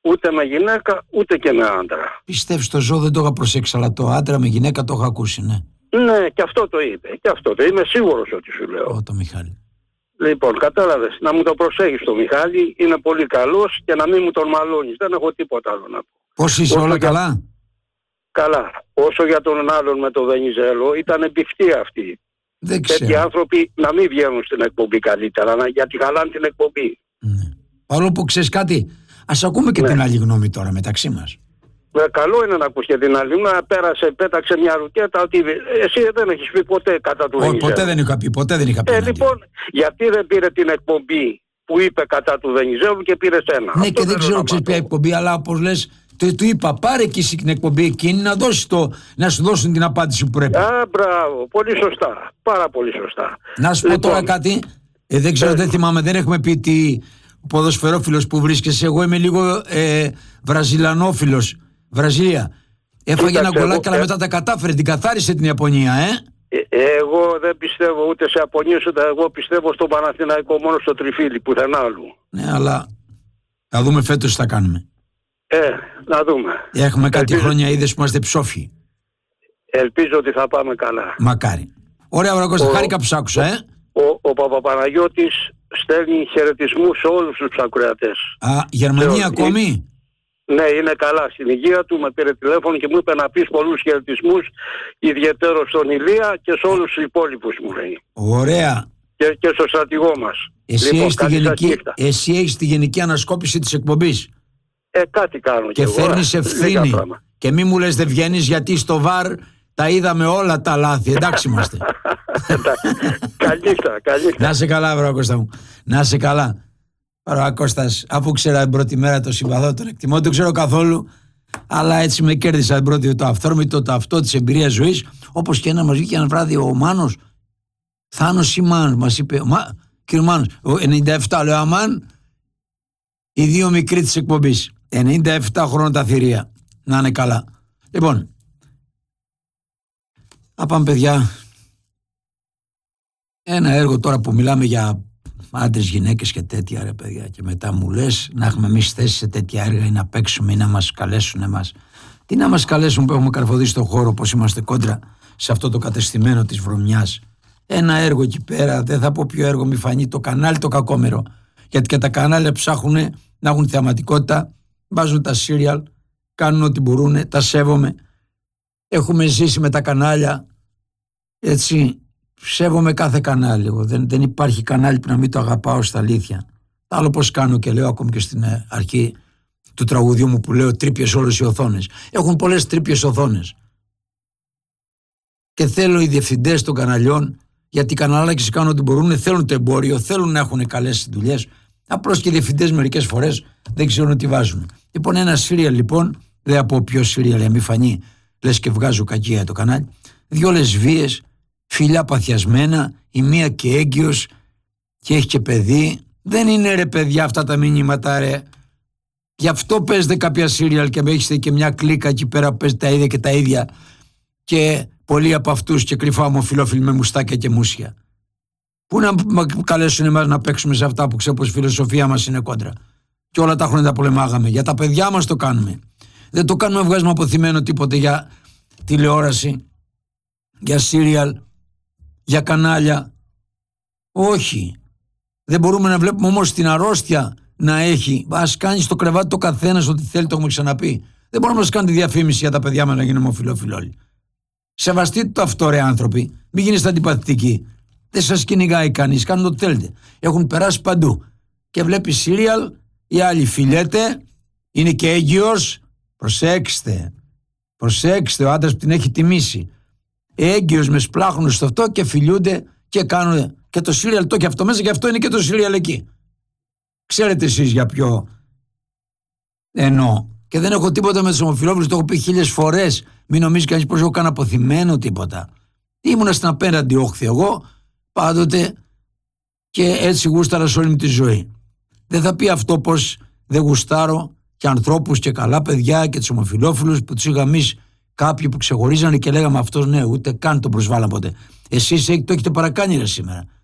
ούτε με γυναίκα ούτε και με άντρα. Πιστεύεις, το ζώο δεν το είχα προσέξει, αλλά το άντρα με γυναίκα το είχα ακούσει, ναι. Ναι, και αυτό το είπε. Και αυτό το είμαι σίγουρος ότι σου λέω. Ω, το Μιχάλη. Λοιπόν, κατάλαβες, να μου το προσέχεις το Μιχάλη, είναι πολύ καλός και να μην μου τον μαλώνεις. Δεν έχω τίποτα άλλο να πω. Πώς είσαι, Όσο όλα για... καλά? Καλά. Όσο για τον άλλον με τον Βενιζέλο, ήταν εμπιχτή αυτή. Δεν ξέρω. Τέτοιοι άνθρωποι να μην βγαίνουν στην εκπομπή καλύτερα, να... γιατί χαλάνε την εκπομπή. Ναι. Παρόλο που ξέρεις κάτι, ας ακούμε και ναι. την άλλη γνώμη τώρα μεταξύ μας. Ε, καλό είναι να ακούς και την άλλη. Να πέρασε, πέταξε μια ρουκέτα ότι εσύ δεν έχεις πει ποτέ κατά του Βενιζέλου. Ποτέ δεν είχα πει, ποτέ δεν είχα πει. Ε, λοιπόν, γιατί δεν πήρε την εκπομπή που είπε κατά του Βενιζέλου και πήρε σένα? Ναι, αυτό και δεν ξέρω, ξέρεις ποια εκπομπή, αλλά όπως λες, του, του είπα, πάρε και εσύ την εκπομπή εκείνη να, δώσεις το, να σου δώσουν την απάντηση που πρέπει. Α, μπράβο, πολύ σωστά. Πάρα πολύ σωστά. Να σου πω λοιπόν, τώρα κάτι, ε, δεν ξέρω, ε, δεν θυμάμαι, δεν έχουμε πει τι ποδοσφαιρόφιλος που βρίσκεσαι. Εγώ είμαι λίγο ε, βραζιλανόφιλος. Βραζίλια. Έφαγε ένα γκολάκι, αλλά μετά τα κατάφερε, την καθάρισε την Ιαπωνία, ε. Εγώ δεν πιστεύω ούτε σε Ιαπωνίες, ούτε εγώ πιστεύω στον Παναθηναϊκό, μόνο στο τριφύλι, πουθενά άλλου. Ναι, αλλά θα δούμε φέτος τι θα κάνουμε. Ε, να δούμε. Έχουμε κάτι Ελπίζω... χρόνια είδες που είμαστε ψόφοι. Ελπίζω ότι θα πάμε καλά. Μακάρι. Ωραία, ωραία, Κώστα, χάρηκα που σ' άκουσα, ε. Ο, ο Παπαπαναγιώτης στέλνει χαιρετισμούς σε όλους τους ακροατές. Α, Γερμανία ακόμη. Ναι, είναι καλά στην υγεία του, με πήρε τηλέφωνο και μου είπε να πεις πολλούς χαιρετισμούς, ιδιαιτέρως στον Ηλία και σε όλους τους υπόλοιπους, μου λέει. Ωραία. Και, και στο στρατηγό μας. Εσύ, λοιπόν, έχεις τη γενική, εσύ έχεις τη γενική ανασκόπηση της εκπομπής. Ε, κάτι κάνω και, και φέρνεις ευθύνη. Και μη μου λες δεν βγαίνεις, γιατί στο βαρ τα είδαμε όλα τα λάθη. Εντάξει είμαστε. Καλύχτα, καλύχτα. Να σε καλά, βρω Κώστα μου. Να σε καλά. Άρα Κώστας, αφού ξέρα την πρώτη μέρα το συμπαθώ, τον εκτιμώ, δεν το ξέρω καθόλου, αλλά έτσι με κέρδισα την πρώτη, το αυθόρμητο, το αυτό της εμπειρίας ζωής. Όπως και ένα μας βγήκε ένα βράδυ ο Μάνος, Θάνος ή Μάνος, μας είπε, Μα, κύριε Μάνος, ο ενενήντα επτά, λέω αμάν, οι δύο μικροί της εκπομπής, ενενήντα επτά χρόνια τα θηρία, να είναι καλά. Λοιπόν, να πάμε παιδιά, ένα έργο τώρα που μιλάμε για άντρες, γυναίκες και τέτοια, ρε παιδιά, και μετά μου λες να έχουμε εμείς θέση σε τέτοια έργα ή να παίξουμε ή να μας καλέσουν εμάς. Τι να μας καλέσουν που έχουμε καρφωδεί στον χώρο, πως είμαστε κόντρα σε αυτό το κατεστημένο της βρωμιάς. Ένα έργο εκεί πέρα, δεν θα πω ποιο έργο, μη φανεί, το κανάλι το κακόμερο. Γιατί και τα κανάλια ψάχνουν να έχουν θεαματικότητα, βάζουν τα σύριαλ, κάνουν ό,τι μπορούν, τα σέβομαι. Έχουμε ζήσει με τα κανάλια, έτσι. Σέβομαι κάθε κανάλι. Δεν, δεν υπάρχει κανάλι που να μην το αγαπάω στα αλήθεια. Άλλο πως κάνω και λέω ακόμη και στην αρχή του τραγουδιού μου που λέω τρύπιες όλες οι οθόνες. Έχουν πολλές τρύπιες οθόνες. Και θέλω οι διευθυντές των καναλιών, γιατί οι καναλάκες κάνουν ό,τι μπορούν, θέλουν το εμπόριο, θέλουν να έχουν καλές δουλειές. Απλώς και οι διευθυντές μερικές φορές δεν ξέρουν τι βάζουν. Λοιπόν, ένα σύριαλ λοιπόν, δεν από ποιο σύριαλ για μη φανεί, λες και βγάζω κακία το κανάλι, δυο λεσβείες, φιλιά παθιασμένα, η μία και έγκυος και έχει και παιδί. Δεν είναι ρε παιδιά αυτά τα μηνύματα ρε. Γι' αυτό παίζετε κάποια σύριαλ και έχετε και μια κλίκα εκεί πέρα που παίζετε τα ίδια και τα ίδια και πολλοί από αυτούς και κρυφά ομοφυλόφιλοι με μουστάκια και μουσια. Πού να καλέσουν εμάς να παίξουμε σε αυτά που ξέρω πως η φιλοσοφία μας είναι κόντρα. Και όλα τα χρόνια τα πολεμάγαμε. Για τα παιδιά μας το κάνουμε. Δεν το κάνουμε να βγάζουμε αποθυμένο τίποτε για τηλεόραση, για σύριαλ, για κανάλια. Όχι. Δεν μπορούμε να βλέπουμε όμως την αρρώστια να έχει. Ας κάνει στο κρεβάτι το καθένας ό,τι θέλει, το έχουμε ξαναπεί. Δεν μπορούμε να σας κάνετε διαφήμιση για τα παιδιά μας να γίνουμε ομοφυλόφιλοι όλοι. Σεβαστείτε το αυτό ρε άνθρωποι. Μην γίνεστε αντιπαθητικοί. Δεν σας κυνηγάει κανείς. Κάνουν ό,τι θέλετε. Έχουν περάσει παντού. Και βλέπει σύριαλ, η άλλη φιλέται, είναι και έγκυος. Προσέξτε. Προσέξτε, ο άντρας που την έχει τιμήσει. Έγκυος με σπλάχνουν στο αυτό και φιλιούνται και κάνουν και το σύριαλ το και αυτό μέσα και αυτό είναι και το σύριαλ εκεί. Ξέρετε εσείς για ποιο εννοώ. Και δεν έχω τίποτα με τους ομοφυλόφιλους, το έχω πει χίλιες φορές. Μην νομίζει κανείς πως έχω κάνει αποθυμένο τίποτα. Ήμουνα στην απέναντι όχθη εγώ πάντοτε και έτσι γούσταρα σε όλη μου τη ζωή. Δεν θα πει αυτό πως δεν γουστάρω και ανθρώπους και καλά παιδιά και τους ομοφυλόφιλους που τους είχαμε εμείς κάποιοι που ξεχωρίζανε και λέγαμε αυτός ναι, ούτε καν τον προσβάλαμε ποτέ. Εσείς το έχετε παρακάνει ρε σήμερα.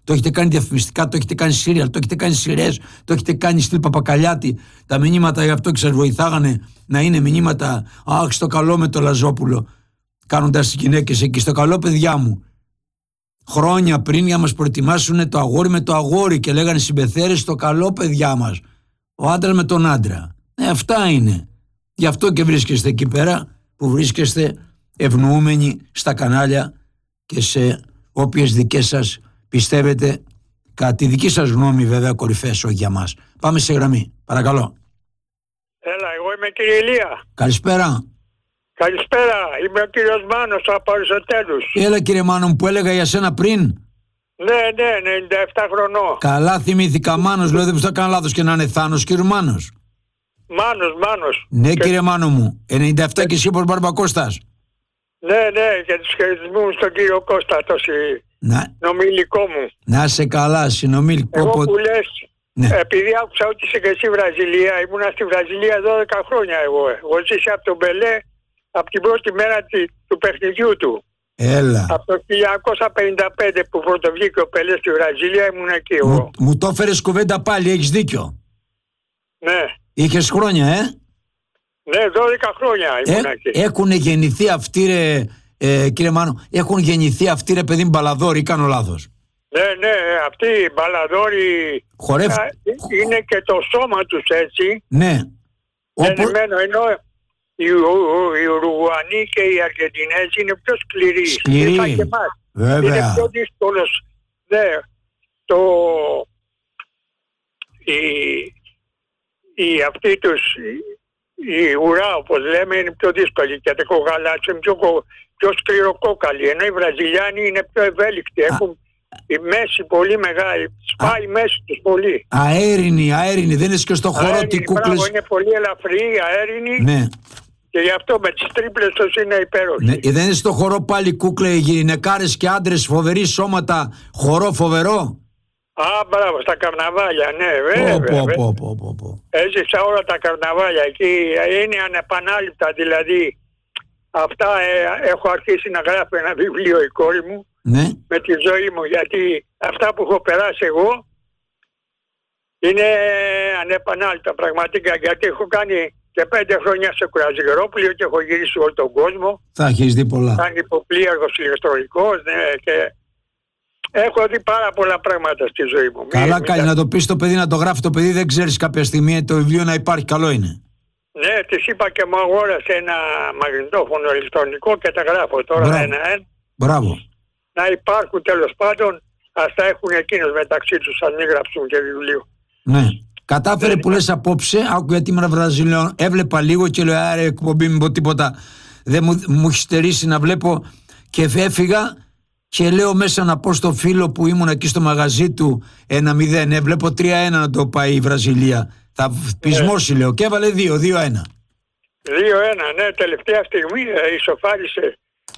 Το έχετε κάνει διαφημιστικά, το έχετε κάνει σύριαλ, το έχετε κάνει σειρές, το έχετε κάνει στυλ Παπακαλιάτη. Τα μηνύματα γι' αυτό και σας βοηθάγανε να είναι μηνύματα. Αχ, στο καλό με το Λαζόπουλο. Κάνοντας τις γυναίκες εκεί, στο καλό παιδιά μου. Χρόνια πριν για να μας προετοιμάσουν το αγόρι με το αγόρι και λέγανε συμπεθέρες στο καλό παιδιά μας. Ο άντρας με τον άντρα. Ε, αυτά είναι. Γι' αυτό και βρίσκεστε εκεί πέρα που βρίσκεστε ευνοούμενοι στα κανάλια και σε όποιες δικές σας πιστεύετε, κατά τη δική σας γνώμη βέβαια, κορυφές, όχι για μας. Πάμε σε γραμμή, παρακαλώ. Έλα, εγώ είμαι κύριε Ηλία. Καλησπέρα. Καλησπέρα, είμαι ο κύριος Μάνος από Αριστοτέλους. Έλα κύριε Μάνο μου, που έλεγα για σένα πριν. Ναι, ναι, ενενήντα επτά χρονών. Καλά θυμήθηκα, Μάνος, λέω δεν θα κάνω λάθος και να είναι Θάνος, κύριε Μάνος. Μάνος, Μάνος. Ναι και... κύριε Μάνο μου, ενενήντα επτά και εσύ όπως Μπαρμπακώστας. Ναι, ναι, και τους χαιρετισμούς στον κύριο Κώστα, το συνομιλικό μου. Να σε καλά, συνομιλικό. Εγώ που λες, ναι. επειδή άκουσα ότι είσαι και εσύ Βραζιλία, ήμουνα στη Βραζιλία δώδεκα χρόνια εγώ. Εγώ ζήσα από τον Μπελέ από την πρώτη μέρα του παιχνιδιού του. Έλα. Από το χίλια εννιακόσια πενήντα πέντε που πρωτοβγήκε ο Πελέ στη Βραζιλία ήμουν εκεί εγώ. Μου, μου το έφερες κουβέντα πάλι, έχεις δίκιο. Ναι. Είχες χρόνια, ε. Ναι, δώδεκα χρόνια ήμουν ε, εκεί. Έχουν γεννηθεί αυτοί ρε, ε, κύριε Μάνο, έχουν γεννηθεί αυτοί ρε παιδί μπαλαδόροι ή κάνω λάθος? Ναι, ναι, αυτοί οι μπαλαδόροι Χορεύ... είναι και το σώμα τους έτσι. Ναι. Γεννημένο, ενώ οι, οι Ουρουγουανοί και οι Αργεντινές είναι πιο σκληροί. Σκληροί. Και εμάς. Βέβαια. Είναι πιο δύσκολος. Ναι, το... Η, η αυτή τους... Η ουρά, όπως λέμε, είναι πιο δύσκολη και το γαλάτσιο είναι πιο, πιο σκληροκόκαλη. Ενώ οι Βραζιλιάνοι είναι πιο ευέλικτοι. Έχουν η μέση πολύ μεγάλη. Σπάει η μέση τους πολύ. Αέρινη, αέρινη. Δεν είναι και στο χώρο ότι κούκλες. Είναι πολύ ελαφρύ, αέρινη. Ναι. Και γι' αυτό με τις τρίπλες τους είναι υπέροχοι. Ναι. Δεν είναι στο χώρο πάλι κούκλε γυναικάρες και άντρες, φοβεροί σώματα, χορό φοβερό. Α, μπράβο, στα καρναβάλια, ναι, βέβαια. Πω, πω, πω, πω, πω. Έζησα όλα τα καρναβάλια εκεί, είναι ανεπανάληπτα, δηλαδή. Αυτά ε, έχω αρχίσει να γράφω ένα βιβλίο η κόρη μου, ναι, με τη ζωή μου, γιατί αυτά που έχω περάσει εγώ είναι ανεπανάληπτα πραγματικά, γιατί έχω κάνει και πέντε χρόνια σε κουραζιερόπλαιο και έχω γυρίσει όλο τον κόσμο. Θα έχεις δει πολλά. Σαν υποπλήρχος ηλεκτρονικός, ναι, και έχω δει πάρα πολλά πράγματα στη ζωή μου. Καλά μην, κάνει μην... να το πεις το παιδί, να το γράφει το παιδί, δεν ξέρεις κάποια στιγμή το βιβλίο να υπάρχει, καλό είναι. Ναι, της είπα και μου αγόρασε ένα μαγνητόφωνο ηλεκτρονικό και τα γράφω τώρα. Μπράβο. ένα-ένα. Μπράβο. Να υπάρχουν τέλος πάντων, ας τα έχουν εκείνους μεταξύ τους, αν μην γράψουν και βιβλίο. Ναι. Κατάφερε που λες απόψε, άκου γιατί ήμουν Βραζιλιόν, έβλεπα λίγο και λέω άρε εκπομπή μην πω τίποτα, δεν μου, μου έχει στερήσει να βλέπω και έφυγα και λέω μέσα να πω στο φίλο που ήμουν εκεί στο μαγαζί του ένα μηδέν, ε, βλέπω τρία ένα να το πάει η Βραζιλία, θα πεισμώσει λέω και έβαλε δύο, δύο ένα. δύο ένα, ναι, τελευταία στιγμή ε, ισοφάρισε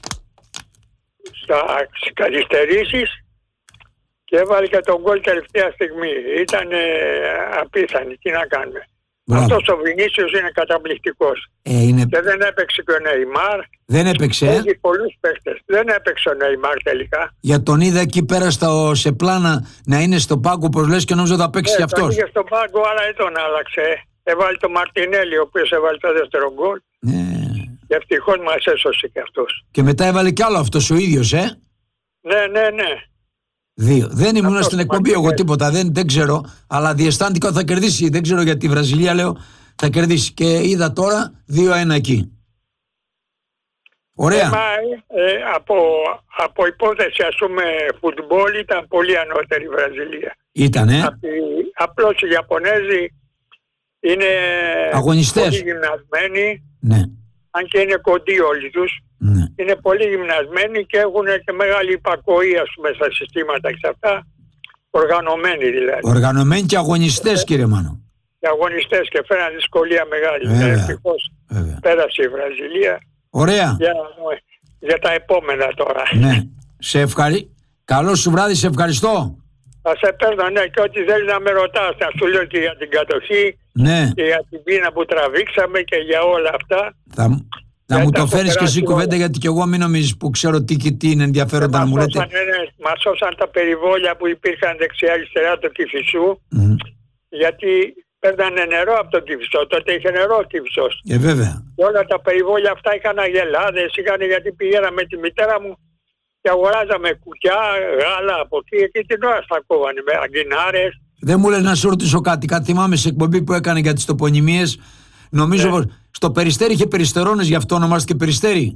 στα καθυστερήσεις και έβαλε και τον γκολ τελευταία στιγμή. Ήταν ε, απίθανη, τι να κάνουμε. Μπράβο. Αυτός ο Βινίσιος είναι καταπληκτικός. Ε, είναι... Και δεν έπαιξε και ο Νεϊμάρ. Δεν έπαιξε. Έχει πολλούς παίχτες. Δεν έπαιξε ο Νεϊμάρ τελικά. Για τον είδα εκεί πέρα στο, σε πλάνα να είναι στο πάγκο, όπως λες, και νόμιζα θα παίξει κι ε, αυτός. Τον είχε στον πάγκο, αλλά δεν τον άλλαξε. Έβαλε τον Μαρτινέλη, ο οποίος έβαλε το δεύτερο γκολ. Ναι. Και ευτυχώς μας έσωσε κι αυτός. Και μετά έβαλε κι άλλο αυτός ο ίδιος, ε. Ναι, ναι, ναι. Δύο. Δεν ήμουν αυτός στην εκπομπή εγώ τίποτα, δεν, δεν ξέρω. Αλλά διαισθάντηκα ότι θα κερδίσει. Δεν ξέρω γιατί η Βραζιλία λέω θα κερδίσει. Και είδα τώρα δύο ένα εκεί. Ωραία. Ε, μα, ε, από, από υπόθεση ας πούμε φουτμπόλ ήταν πολύ ανώτερη η Βραζιλία. Ήτανε. Απλώς οι Ιαπωνέζοι είναι αγωνιστές. Πολύ γυμνασμένοι. Ναι. Αν και είναι κοντοί όλοι τους. Ναι. Είναι πολύ γυμνασμένοι και έχουν και μεγάλη υπακοή ας πούμε στα συστήματα και αυτά. Οργανωμένοι δηλαδή. Οργανωμένοι και αγωνιστές, κύριε Μάνο. Και αγωνιστές και φέραν δυσκολία μεγάλη. Ευτυχώς πέρασε η Βραζιλία. Ωραία. Για, για τα επόμενα τώρα. Ναι. Σε ευχαρι... Καλό σου βράδυ, σε ευχαριστώ. Θα σε παίρνω, ναι, και ό,τι θέλει να με ρωτάς. Θα σου λέω και για την κατοχή, ναι, και για την πείνα που τραβήξαμε και για όλα αυτά. Θα, θα μου το φέρεις και εσύ κουβέντα, γιατί κι εγώ μην νομίζεις που ξέρω τι και τι είναι ενδιαφέροντα να μου λέτε. Ναι, ναι, μας σώσαν τα περιβόλια που υπήρχαν δεξιά-αριστερά του Κηφισού, Mm. γιατί παίρνανε νερό από τον Κηφισό. Τότε είχε νερό ο Κηφισός. Ε, βέβαια. Και όλα τα περιβόλια αυτά είχαν αγελάδες, είχαν, γιατί πηγαίναμε με τη μητέρα μου και αγοράζαμε κουκιά, γάλα από εκεί, εκεί την ώρα στα κόβανε με αγκινάρες. Δεν μου λες να σου ρωτήσω κάτι. Κάτι θυμάμαι σε εκπομπή που έκανε για τις τοπονημίες. Νομίζω Ναι. πως στο Περιστέρι είχε Περιστερώνες, γι' αυτό ονομάστηκε Περιστέρι.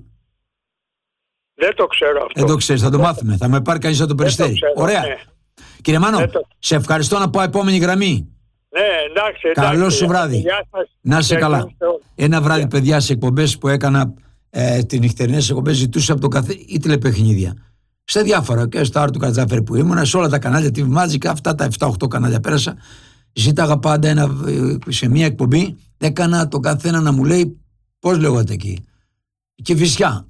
Δεν το ξέρω αυτό. Δεν το ξέρεις, θα το μάθουμε. Θα με πάρει κανείς από το Περιστέρι. ξέρω, Ωραία. ναι. Κύριε Μάνο, Δεν το- σε ευχαριστώ, να πάω επόμενη γραμμή. Ναι, εντάξει, εντάξει. Καλό σου βράδυ. Γεια σας. Να είσαι Και καλά. ευχαριστώ. Ένα βράδυ, παιδιά, σε εκπομπές που έκανα, ε, τις νυχτερινές εκπομπές, ζητούσα από το καθέ ή τηλεπαιχνίδια. Σε διάφορα, και στο Άρη του Κατζάφερ που ήμουνα, σε όλα τα κανάλια, τι Magic, αυτά τα επτά οκτώ κανάλια πέρασα. Ζήταγα πάντα ένα, ε, σε μια εκπομπή, έκανα τον καθένα να μου λέει πώς λέγονται εκεί. Κηφισιά.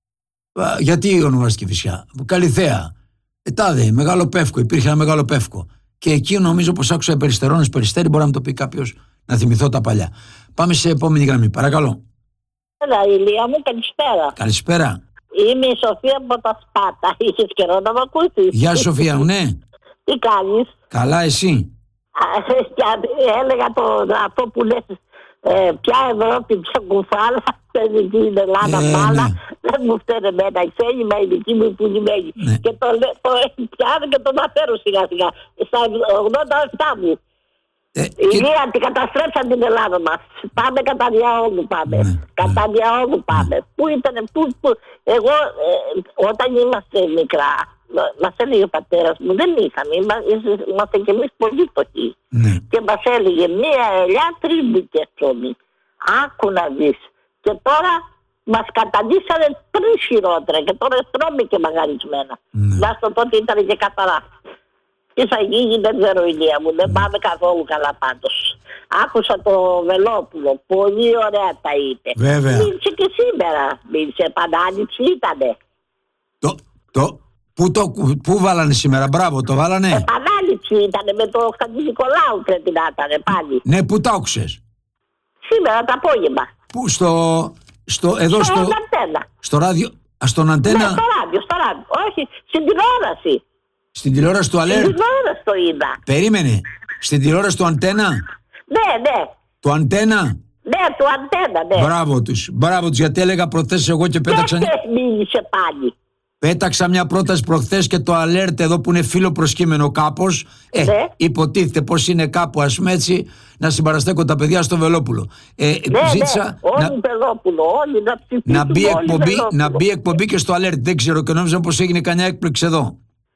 Α, γιατί ονομάστηκε Κηφισιά. Καλυθέα. Ε, τάδε, Μεγάλο Πεύκο. Υπήρχε ένα Μεγάλο Πεύκο. Και εκεί νομίζω πως άκουσα Περιστερώνες, Περιστέρι, μπορεί να μου το πει κάποιος, να θυμηθώ τα παλιά. Πάμε σε επόμενη γραμμή, παρακαλώ. Έλα, Ηλία μου, καλησπέρα. Καλησπέρα. Είμαι η Σοφία από τα Σπάτα. Είχες καιρό να με ακούσεις. Γεια σου, Σοφία μου, ναι. Τι κάνεις? Καλά, εσύ. Α, και έλεγα το, αυτό που λες, ε, πια Ευρώπη, πια κουφάλα, δεν είναι Ελλάδα Ε, μάλα, ναι. δεν μου φταίνε εμένα οι ξένοι, μα οι δικοί μου που είναι μέγοι. Ναι. Και το, λέ- το πιάνω και τον αφέρω σιγά σιγά, στα ογδόντα επτά μου. Ε, Η και- Λία την καταστρέψαν την Ελλάδα μας. Πάμε κατά διαόλου πάμε. Ναι, Κατά διαόλου πάμε. Πού ήταν, πού, πού. Εγώ ε, όταν είμαστε μικρά, μας έλεγε ο πατέρας μου, δεν είχαμε, είμα- είμαστε κι εμείς πολύ φτωχοί. ναι. Και μας έλεγε μία ελιά, τρεις μπουκές ψωμί. Άκου να δεις. Και τώρα μας καταντήσανε τρεις χειρότερα και τώρα τρώμε και μαγαρισμένα. Ναι. Τουλάχιστον τότε ήταν και καθαρά. Τι θα γίνει δεν ξέρω, Ηλία μου, δεν πάμε καθόλου καλά πάντως. Άκουσα το Βελόπουλο, πολύ ωραία τα είπε. Βέβαια. Μίλησε και σήμερα, μίλησε, επανάληψη ήτανε. Το, το, πού, το, πού βάλανε σήμερα, μπράβο, το βάλανε. Επανάληψη ήτανε με το Χατζη Νικολάου πρέπει να ήτανε πάλι. Ναι, πού τα άκουσες. Σήμερα το απόγευμα. Πού, στο, στο, εδώ Στο στο, αντένα. στο ράδιο, α, στον Ναι, αντένα, στο ράδιο, στο ράδιο. Όχι, στην τηλεόραση. στην τηλεόραση του Στην Αλέρτ. τηλεόραση το είδα. Περίμενε, στην τηλεόραση του Αντένα, Ναι, ναι. του Αντένα. Ναι, του αντένα, ναι. Μπράβο τους, μπράβο τους, γιατί έλεγα προχθές εγώ και πέταξα, Και μίλησε πάλι. πέταξα μια πρόταση προχθές και το Alert εδώ που είναι φίλο προσκύμενο κάπως. Ε, Ναι. υποτίθεται πως είναι κάπου, ας πούμε έτσι, να συμπαραστέκω τα παιδιά στο Βελόπουλο. Ε, Ναι, ζήτησα ναι. Όλοι να, Βελόπουλο, όλοι να ψηφίσουν. να, μπει όλοι εκπομπή, Βελόπουλο. να μπει εκπομπή και στο Alert. Δεν ξέρω και νόμιζα πως έγινε κανένα έκπληξη εδώ.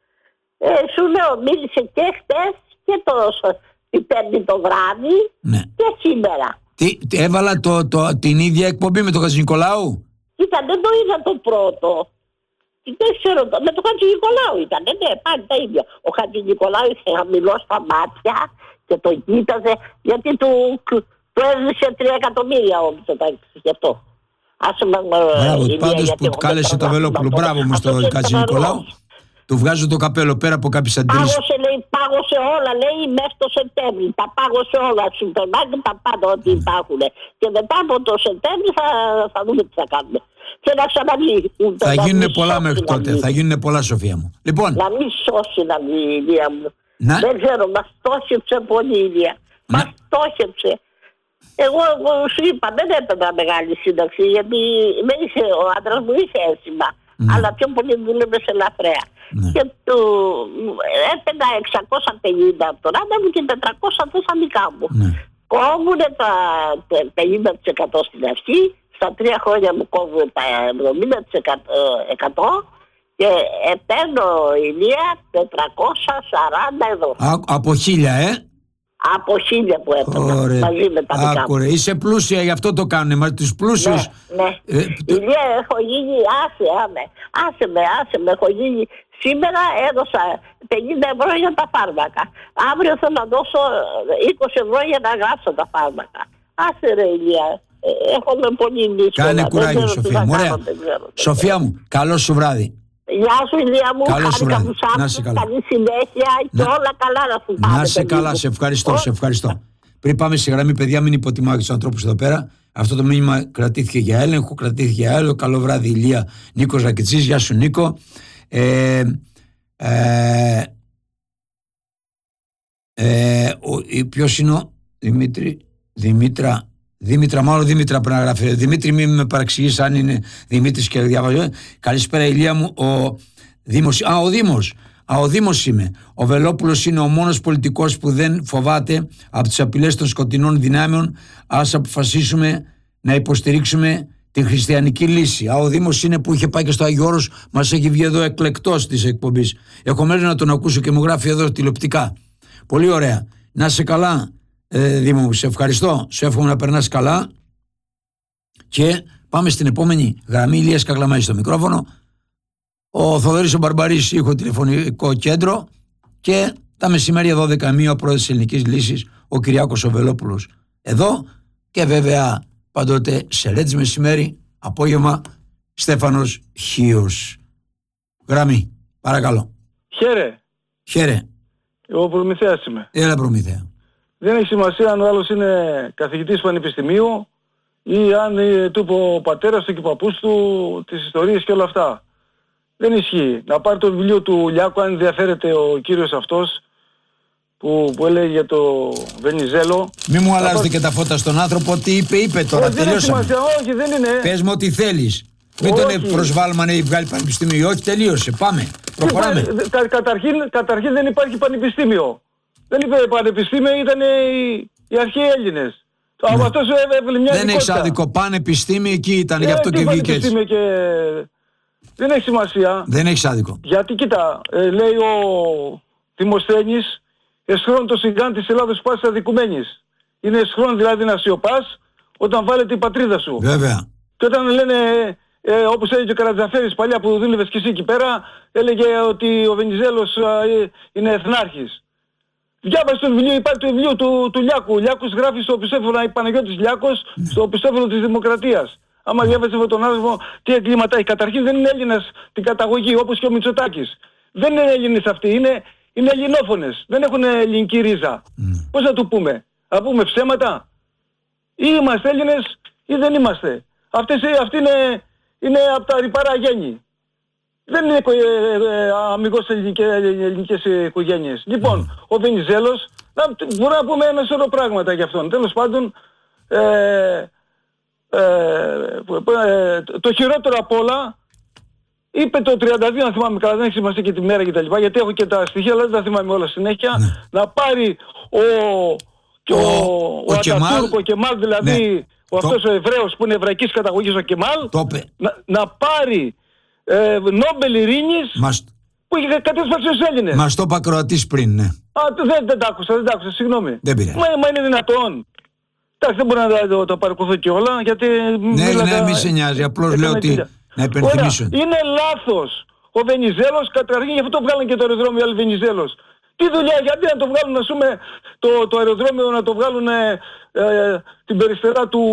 Ε, σου λέω, μίλησε και χτες και το την Πέμπτη το βράδυ Ναι. και σήμερα. Τι, τι, έβαλα το, το, την ίδια εκπομπή με τον Χατζηνικολάου. Κοίτα, δεν το είδα το πρώτο. Δεν ξέρω, το- με τον Χατζη Νικολάου ήταν, ναι, πάλι τα ίδια. Ο Χατζη Νικολάου είχε χαμηλό στα μάτια και το κοίταζε, γιατί του, του έζησε τρία εκατομμύρια όμως όταν γι' αυτό. Άσε με, Μπράβο, Ηλία, πάντως γιατί που εγώ κάλεσε δεν το τραβάω Βελόπουλο. αυτό. Μπράβο μου Αυτό στο είναι Χατζηνικολάου. τρομερό. Του βγάζω το καπέλο πέρα από κάποιες αντιρρήσεις. Πάγωσε, λέει, πάγωσε όλα, λέει, μέσα στο Σεπτέμβρη. Τα πάγωσε όλα, σούπερ μάρκετ, τα πάντα ό,τι υπάρχουν. Και μετά από το Σεπτέμβρη θα, θα δούμε τι θα κάνουμε. Και να ξαναβγεί. ούτε Θα να γίνουν μην πολλά σώσει μέχρι να τότε. βγει. Θα γίνουν πολλά, Σοφία μου. Λοιπόν, Να μην σώσει να βγει η Ηλία μου. Να- Δεν ξέρω, μας στόχεψε πολύ η Ηλία. Να- Μας στόχεψε. Εγώ, εγώ σου είπα, δεν έπαιρνα μεγάλη σύνταξη, γιατί δεν είχε, ο άντρας μου είχε αίσθημα. Ναι. Αλλά πιο πολύ δούλευε σε λαφρέα. Ναι. Και του έπαιρνα εξακόσια πενήντα από τον άντρα μου και τετρακόσια από τα δικά μου. ναι. Κόβουνε τα πενήντα τοις εκατό στην αρχή, στα τρία χρόνια μου κόβουν τα εβδομήντα τοις εκατό και ε, παίρνω Ηλία τετρακόσια σαράντα εδώ. Α- από χίλια, ε. Από χίλια που έπαιρνα Ωραία. μαζί με τα δικά μου. Άκουρε. Είσαι πλούσια, γι' αυτό το κάνουν. Μα τους πλούσιους. Ναι, ναι. Ε, το- Ηλία, έχω γίνει, άσε, άμε, άσε με, άσε με, έχω γίνει, σήμερα έδωσα πενήντα ευρώ για τα φάρμακα. Αύριο θέλω να δώσω είκοσι ευρώ για να γράψω τα φάρμακα. Άσε ρε Ηλία, ε, έχουμε πολύ δύσκολα. Κάνε Δεν κουράγιο, ξέρω τι Σοφία θα μου. Ωραία. κάνω, δεν ξέρω, δεν Σοφία μου, καλό σου βράδυ. Γεια σου Ηλία μου, Καλό σου χάρηκα βράδυ. που σ' Να είσαι άκουσα, καλά. καλή συνέχεια και Να- όλα καλά να σου πάνε. Να σε παιδί καλά, μου. σε ευχαριστώ, Ω, σε ευχαριστώ. Πριν πάμε σε γραμμή, παιδιά, μην υποτιμάω του ανθρώπου εδώ πέρα. Αυτό το μήνυμα κρατήθηκε για έλεγχο, κρατήθηκε για έλεγχο. Καλό βράδυ, Ηλία. Νίκος Ρακιτσής, γεια σου Νίκο. Ε, Ε, ε, ο, ποιος είναι ο Δημήτρη, Δημήτρα, Δήμητρα, μάλλον Δήμητρα πρέπει να γράφει. Δημήτρη, μην με παραξηγείς αν είναι Δημήτρης και διαβάζω. Καλησπέρα, Ηλία μου. Ο Δήμος, α, ο Δήμος. Α, ο Δήμος είμαι. Ο Βελόπουλος είναι ο μόνος πολιτικός που δεν φοβάται από τις απειλές των σκοτεινών δυνάμεων. Ας αποφασίσουμε να υποστηρίξουμε την χριστιανική λύση. Α, ο Δήμος είναι που είχε πάει και στο Άγιο Όρος, μας έχει βγει εδώ εκλεκτός της εκπομπής. Έχω μέρος να τον ακούσω και μου γράφει εδώ τηλεοπτικά. Πολύ ωραία. Να είσαι καλά, ε, Δήμο μου. Σε ευχαριστώ. Σου εύχομαι να περνάς καλά. Και πάμε στην επόμενη γραμμή. Ηλίας Κακλαμάκης στο μικρόφωνο. Ο Θοδωρής ο Μπαρμπαρής, ήχο τηλεφωνικό κέντρο. Και τα μεσημέρια δώδεκα με μία ο πρόεδρος της Ελληνικής Λύσης, ο Κυριάκος ο Βελόπουλος. Εδώ και βέβαια πάντοτε σε Ρέτζ μεσημέρι, απόγευμα, Στέφανος Χίος. Γραμμή, παρακαλώ. Χαίρε. Χαίρε. Εγώ Προμηθέας είμαι. Έλα Προμηθέα. Δεν έχει σημασία αν ο άλλος είναι καθηγητής πανεπιστημίου ή αν ε, του είπε ο πατέρας του και ο παππούς του τις ιστορίες και όλα αυτά. Δεν ισχύει. Να πάρει το βιβλίο του Λιάκου, αν ενδιαφέρεται ο κύριος αυτός που, που έλεγε για το Βενιζέλο. Μη μου αλλάζετε πάρει... και τα φώτα στον άνθρωπο. Τι είπε, είπε τώρα. Δεν έχει σημασία. Όχι, δεν είναι. Πες μου ό,τι θέλεις. Μην τον προσβάλλουμε αν έχει βγάλει πανεπιστήμιο. Όχι, τελείωσε. Πάμε. Προχωράμε. Κα, καταρχήν, καταρχήν δεν υπάρχει πανεπιστήμιο. Δεν είπε πανεπιστήμιο, ήταν οι, οι αρχαίοι Έλληνες. Ναι. Αυτός έβγαλε μια δεν έχει άδικο. Πανεπιστήμιο εκεί ήταν, ε, γι' αυτό και βγήκε έτσι. Και... Δεν έχει σημασία. Δεν έχει άδικο. Γιατί κοίτα, ε, λέει ο Δημοσθένης, εσχρόν το συγκάν της Ελλάδος πάσης αδικουμένης. Είναι εσχρόν δηλαδή να σιωπάς όταν βάλετε η πατρίδα σου. Βέβαια. Και όταν λένε, ε, όπως έλεγε ο Καρατζαφέρης παλιά που δούλευες και εσύ εκεί πέρα, έλεγε ότι ο Βενιζέλος ε, είναι εθνάρχης. Διάβασε το βιβλίο, υπάρχει το βιβλίο του, του Λιάκου. Ο Λιάκος γράφει στο πιστόφυλλο, η Παναγιώτης Λιάκος, στο πιστόφυλλο της Δημοκρατίας. Άμα διάβασε με τον άνθρωπο τι εγκλήματα έχει. Καταρχήν δεν είναι Έλληνας την καταγωγή, όπως και ο Μητσοτάκης. Δεν είναι Έλληνες αυτοί, είναι, είναι ελληνόφωνες. Δεν έχουν ελληνική ρίζα. Mm. Πώς να το πούμε, να πούμε ψέματα. Ή είμαστε Έλληνες ή δεν είμαστε. Αυτές, αυτοί είναι, είναι από τα ρηπαρά γέννη. Δεν είναι ε, ε, αμυγός ελληνικές, ελληνικές οικογένειες. Λοιπόν, mm. ο Βενιζέλος, να, μπορούμε να πούμε ένα σωρό πράγματα για αυτόν. Τέλος πάντων, ε, ε, ε, το χειρότερο απ' όλα, είπε το τριάντα δύο, αν θυμάμαι καλά, δεν έχει σημασία και τη μέρα και τα λοιπά, γιατί έχω και τα στοιχεία, αλλά δεν τα θυμάμαι όλα συνέχεια, mm. να πάρει ο, ο, ο, ο Ατατούρκο, ο Κεμάλ δηλαδή, ναι. ο αυτός το... ο Εβραίος που είναι εβραϊκής καταγωγής ο Κεμάλ, να, να πάρει Ε, Νόμπελ Ειρήνης Μας... που είχε κατέσπασει στους Έλληνες. Μας το είπα Κροατής πριν, ναι. Α, δεν, δεν τα άκουσα, δεν τα άκουσα, συγγνώμη. Δεν πειράζει. Μα, μα είναι δυνατόν. Εντάξει, δεν μπορώ να το, το παρακολουθώ και όλα, γιατί... Ναι, ναι, μη σε νοιάζει, απλώς λέω ότι... Να υπενθυμίσω. Είναι λάθος. Ο Βενιζέλος, καταρχήν γι' αυτό βγάλαν και το αεροδρόμιο άλλο Βενιζέλος. Τι δουλειά, γιατί να το βγάλουν, ας πούμε, το, το αεροδρόμιο να το βγάλουν ε, ε, την περιστερά του...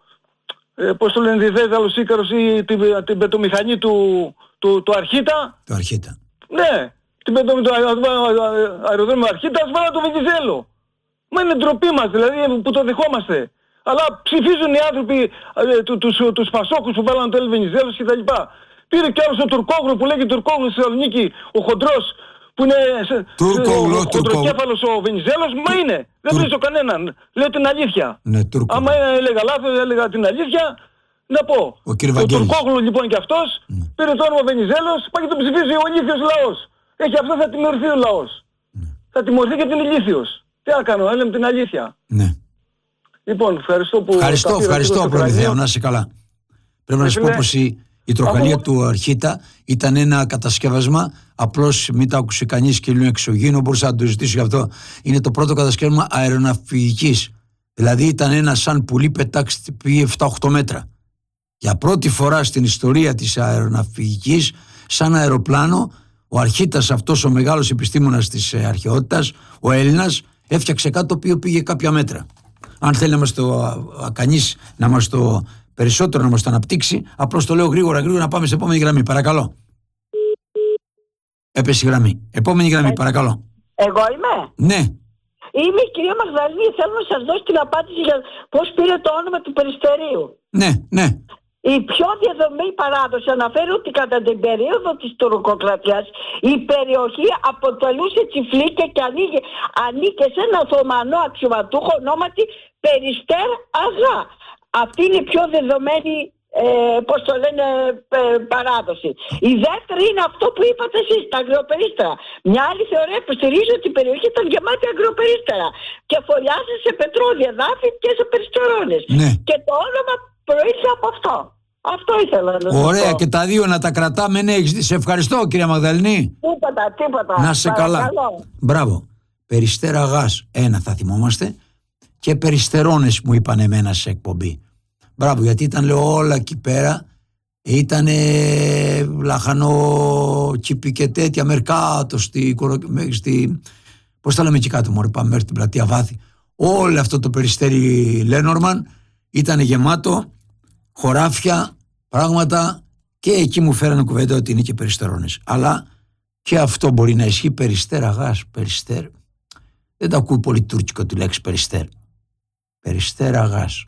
Ε, πώς το λένε Διδέδαλος Ίκαρος ή την, την πετομηχανή του, του, του Αρχίτα. Το Αρχίτα. Ναι, την πετομηχανή του αεροδρόμιο Αρχίτας βάλα το Βενιζέλο. Μα είναι ντροπή μας δηλαδή που το δεχόμαστε. Αλλά ψηφίζουν οι άνθρωποι ε, του, τους, τους Πασόκους που βάλαν το Ελ Βενιζέλος κτλ. Πήρε κι άλλος ο Τουρκόγλου που λέγει Τουρκόγλου στη Θεσσαλονίκη, ο χοντρός που είναι Τουρκόγλου, ο χοντροκέφαλος ο Βενιζέλος, μα είναι. Δεν βρίζω κανέναν. Λέω την αλήθεια. Ναι, άμα έλεγα λάθος, έλεγα την αλήθεια, να πω. Ο, ο Τουρκόγλου λοιπόν κι αυτός mm. πήρε το όνομα Βενιζέλος, πάει και τον ψηφίζει ο ηλίθιος λαός. Έχει αυτό, θα τιμωρηθεί ο λαός. Mm. Θα τιμωρηθεί και την ηλίθιος. Τι να κάνω, έλεγα την αλήθεια. Ναι. Λοιπόν, ευχαριστώ που... Ευχαριστώ, ευχαριστώ Προμηθέα, να είσαι καλά. Πρέπει να σου πω πως η, η τροχαλία του Αρχίτα ήταν ένα κατασκεύασμα, απλώς μην τα άκουσε κανείς και λίγο εξωγήινο, μπορούσα να το ζητήσω γι' αυτό. Είναι το πρώτο κατασκεύασμα αεροναυπηγικής. Δηλαδή ήταν ένα σαν πουλί πετάξει πήγε επτά οχτώ μέτρα. Για πρώτη φορά στην ιστορία της αεροναυπηγικής, σαν αεροπλάνο, ο Αρχίτας αυτός ο μεγάλος επιστήμονας της αρχαιότητας, ο Έλληνας, έφτιαξε κάτι το οποίο πήγε κάποια μέτρα. Αν θέλει να μας το κανείς να μας το περισσότερο να μας το αναπτύξει, απλώς το λέω γρήγορα γρήγορα να πάμε σε επόμενη γραμμή. Παρακαλώ. Έπεσε η γραμμή. Επόμενη γραμμή, ε, παρακαλώ. Εγώ είμαι. Ναι. Είμαι η κυρία Μαγδαλή. Θέλω να σας δώσω την απάντηση για πώς πήρε το όνομα του Περιστερίου. Ναι, ναι. Η πιο διαδομένη παράδοση αναφέρει ότι κατά την περίοδο της τουρκοκρατίας η περιοχή αποτελούσε τσιφλίκια και ανήκε, ανήκε σε ένα Οθωμανό αξιωματούχο ονόματι Περιστέρ Αγά. Αυτή είναι η πιο δεδομένη ε, πώς το λένε, ε, παράδοση. Η δεύτερη είναι αυτό που είπατε εσείς, τα αγριοπερίστερα. Μια άλλη θεωρία που στηρίζει ότι η περιοχή ήταν γεμάτη αγριοπερίστερα και φωλιάζει σε πετρόδια δάφη και σε περιστερώνες. Ναι. Και το όνομα προήλθε από αυτό. Αυτό ήθελα να σας Ωραία, πω. και τα δύο να τα κρατάμε. Ναι, σε ευχαριστώ, κυρία Μαγδαληνή. Τίποτα, τίποτα. Να σε καλά. Μπράβο. Περιστέρα Γάς, ένα θα θυμόμαστε. Και περιστερώνες μου είπαν εμένα σε εκπομπή. Μπράβο, γιατί ήταν, λέω, όλα εκεί πέρα. Ήταν λαχανό τσίπη και τέτοια, μερκάτο στη, στη πώς τα λέμε εκεί κάτω, μωρέ, πάμε μέχρι την πλατεία Βάθη. Όλο αυτό το περιστέρι Λένορμαν ήταν γεμάτο χωράφια, πράγματα, και εκεί μου φέρανε κουβέντα ότι είναι και περιστερώνες. Αλλά και αυτό μπορεί να ισχύει. Περιστέρα Γάς, περιστέρ. Δεν τα ακούει πολύ τουρκικό τη λέξη περιστέρ. Περιστέρα Γάς.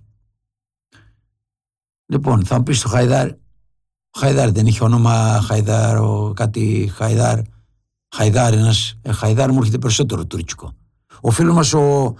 Λοιπόν, θα μου πεις το Χαϊδάρ. Ο Χαϊδάρ δεν είχε όνομα Χαϊδάρ, ο, κάτι Χαϊδάρ. Χαϊδάρ, ένας ε, Χαϊδάρ μου έρχεται περισσότερο τουρκικό. Ο φίλος μας ο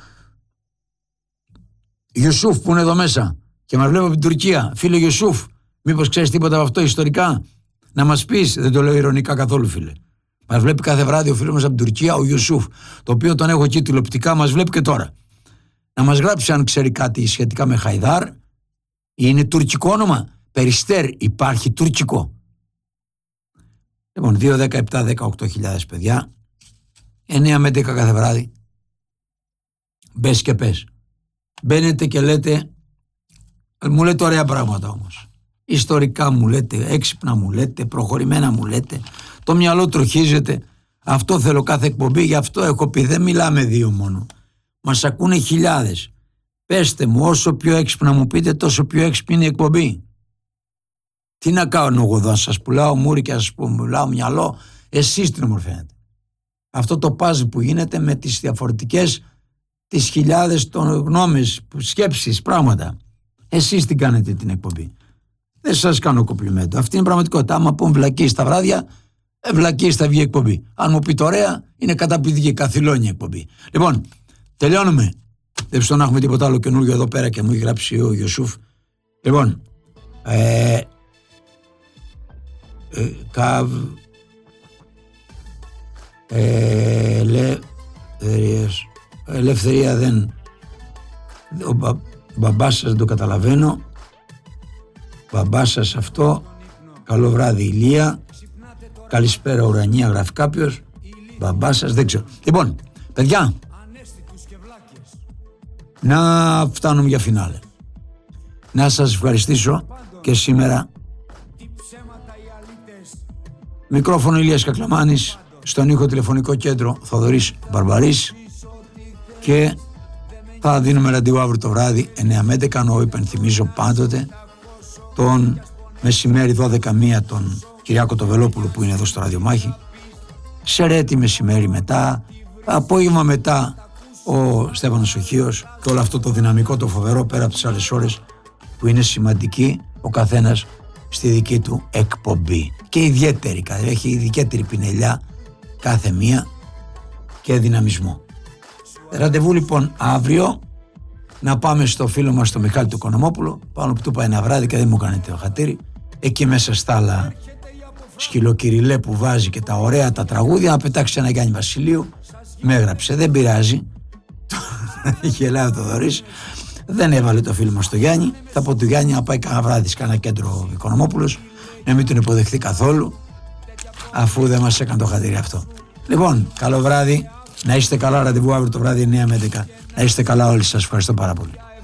Ιουσούφ που είναι εδώ μέσα και μας βλέπει από την Τουρκία. Φίλε Ιουσούφ, μήπως ξέρεις τίποτα από αυτό ιστορικά? Να μας πεις, δεν το λέω ειρωνικά καθόλου, φίλε. Μας βλέπει κάθε βράδυ ο φίλος μας από την Τουρκία, ο Ιουσούφ, το οποίο τον έχω εκεί τηλεοπτικά, μας βλέπει και τώρα. Να μας γράψει αν ξέρει κάτι σχετικά με Χαϊδάρ. Είναι τουρκικό όνομα? Περιστέρ υπάρχει τουρκικό? Λοιπόν, δύο, δέκα, επτά, δεκαοκτώ χιλιάδες παιδιά, εννιά με δέκα κάθε βράδυ. Μπες και πες. Μπαίνετε και λέτε, μου λέτε ωραία πράγματα όμως. Ιστορικά μου λέτε, έξυπνα μου λέτε, προχωρημένα μου λέτε. Το μυαλό τροχίζεται. Αυτό θέλω κάθε εκπομπή, γι' αυτό έχω πει, δεν μιλάμε δύο μόνο. Μας ακούνε χιλιάδες. Πέστε μου, όσο πιο έξυπνα μου πείτε, τόσο πιο έξυπνη είναι η εκπομπή. Τι να κάνω εγώ εδώ, να σας πουλάω μούρι και να σας πουλάω μυαλό? Εσείς την ομορφαίνετε. Αυτό το παζλ που γίνεται με τις διαφορετικές, τις χιλιάδες των γνώμες, σκέψεις, πράγματα. Εσείς την κάνετε την εκπομπή. Δεν σας κάνω κομπλιμέντο. Αυτή είναι η πραγματικότητα. Άμα πούμε βλακίες τα βράδια, ε, βλακίες θα βγει η εκπομπή. Αν μου πείτε ωραία, είναι καταπληκτική, καθυλώνει η εκπομπή. Λοιπόν, τελειώνουμε. Δεν ξέρω να έχουμε τίποτα άλλο καινούργιο εδώ πέρα και μου έχει γράψει ο Ιωσούφ. Λοιπόν, ε, ε, καβ, ε, λε, ελευθερία δεν, ο μπα, μπαμπάς σας δεν το καταλαβαίνω, μπαμπάς σας αυτό, καλό βράδυ Ηλία, καλησπέρα ουρανία γράφει κάποιος, μπαμπάς σας δεν ξέρω. Λοιπόν, παιδιά, να φτάνουμε για φινάλε. Να σας ευχαριστήσω και σήμερα. Μικρόφωνο Ηλίας Κακλαμάνης, στον ήχο τηλεφωνικό κέντρο Θοδωρής Μπαρμπαρής, και θα δίνουμε ραντεβού αύριο το βράδυ εννιά με έντεκα, ενώ υπενθυμίζω πάντοτε τον μεσημέρι δώδεκα με μία τον Κυριάκο το Βελόπουλο που είναι εδώ στο Ραδιομάχη, Σερέτη μεσημέρι μετά, απόγευμα μετά ο Στέφανος Οχίος, και όλο αυτό το δυναμικό, το φοβερό, πέρα από τις άλλες ώρες που είναι σημαντική, ο καθένας στη δική του εκπομπή και ιδιαίτερη, έχει ιδιαίτερη πινελιά κάθε μία και δυναμισμό. Ραντεβού λοιπόν αύριο, να πάμε στο φίλο μας τον Μιχάλη του Οικονομόπουλο, πάνω που του πάει ένα βράδυ και δεν μου κάνετε το χατήρι, εκεί μέσα στα άλλα σκυλοκυριλέ που βάζει και τα ωραία τα τραγούδια, να πετάξει ένα Γιάννη Βασιλείου. Με έγραψε, δεν πειράζει. Γελάει ο Θοδωρής. Δεν έβαλε το φίλο μας το Γιάννη. Θα πω του Γιάννη να πάει κανένα βράδυ σε κανένα κέντρο Οικονομόπουλος, να μην τον υποδεχθεί καθόλου, αφού δεν μας έκανε το χατήρι αυτό. Λοιπόν, καλό βράδυ. Να είστε καλά, ραντεβού αύριο το βράδυ εννιά με έντεκα. Να είστε καλά όλοι σας. Ευχαριστώ πάρα πολύ.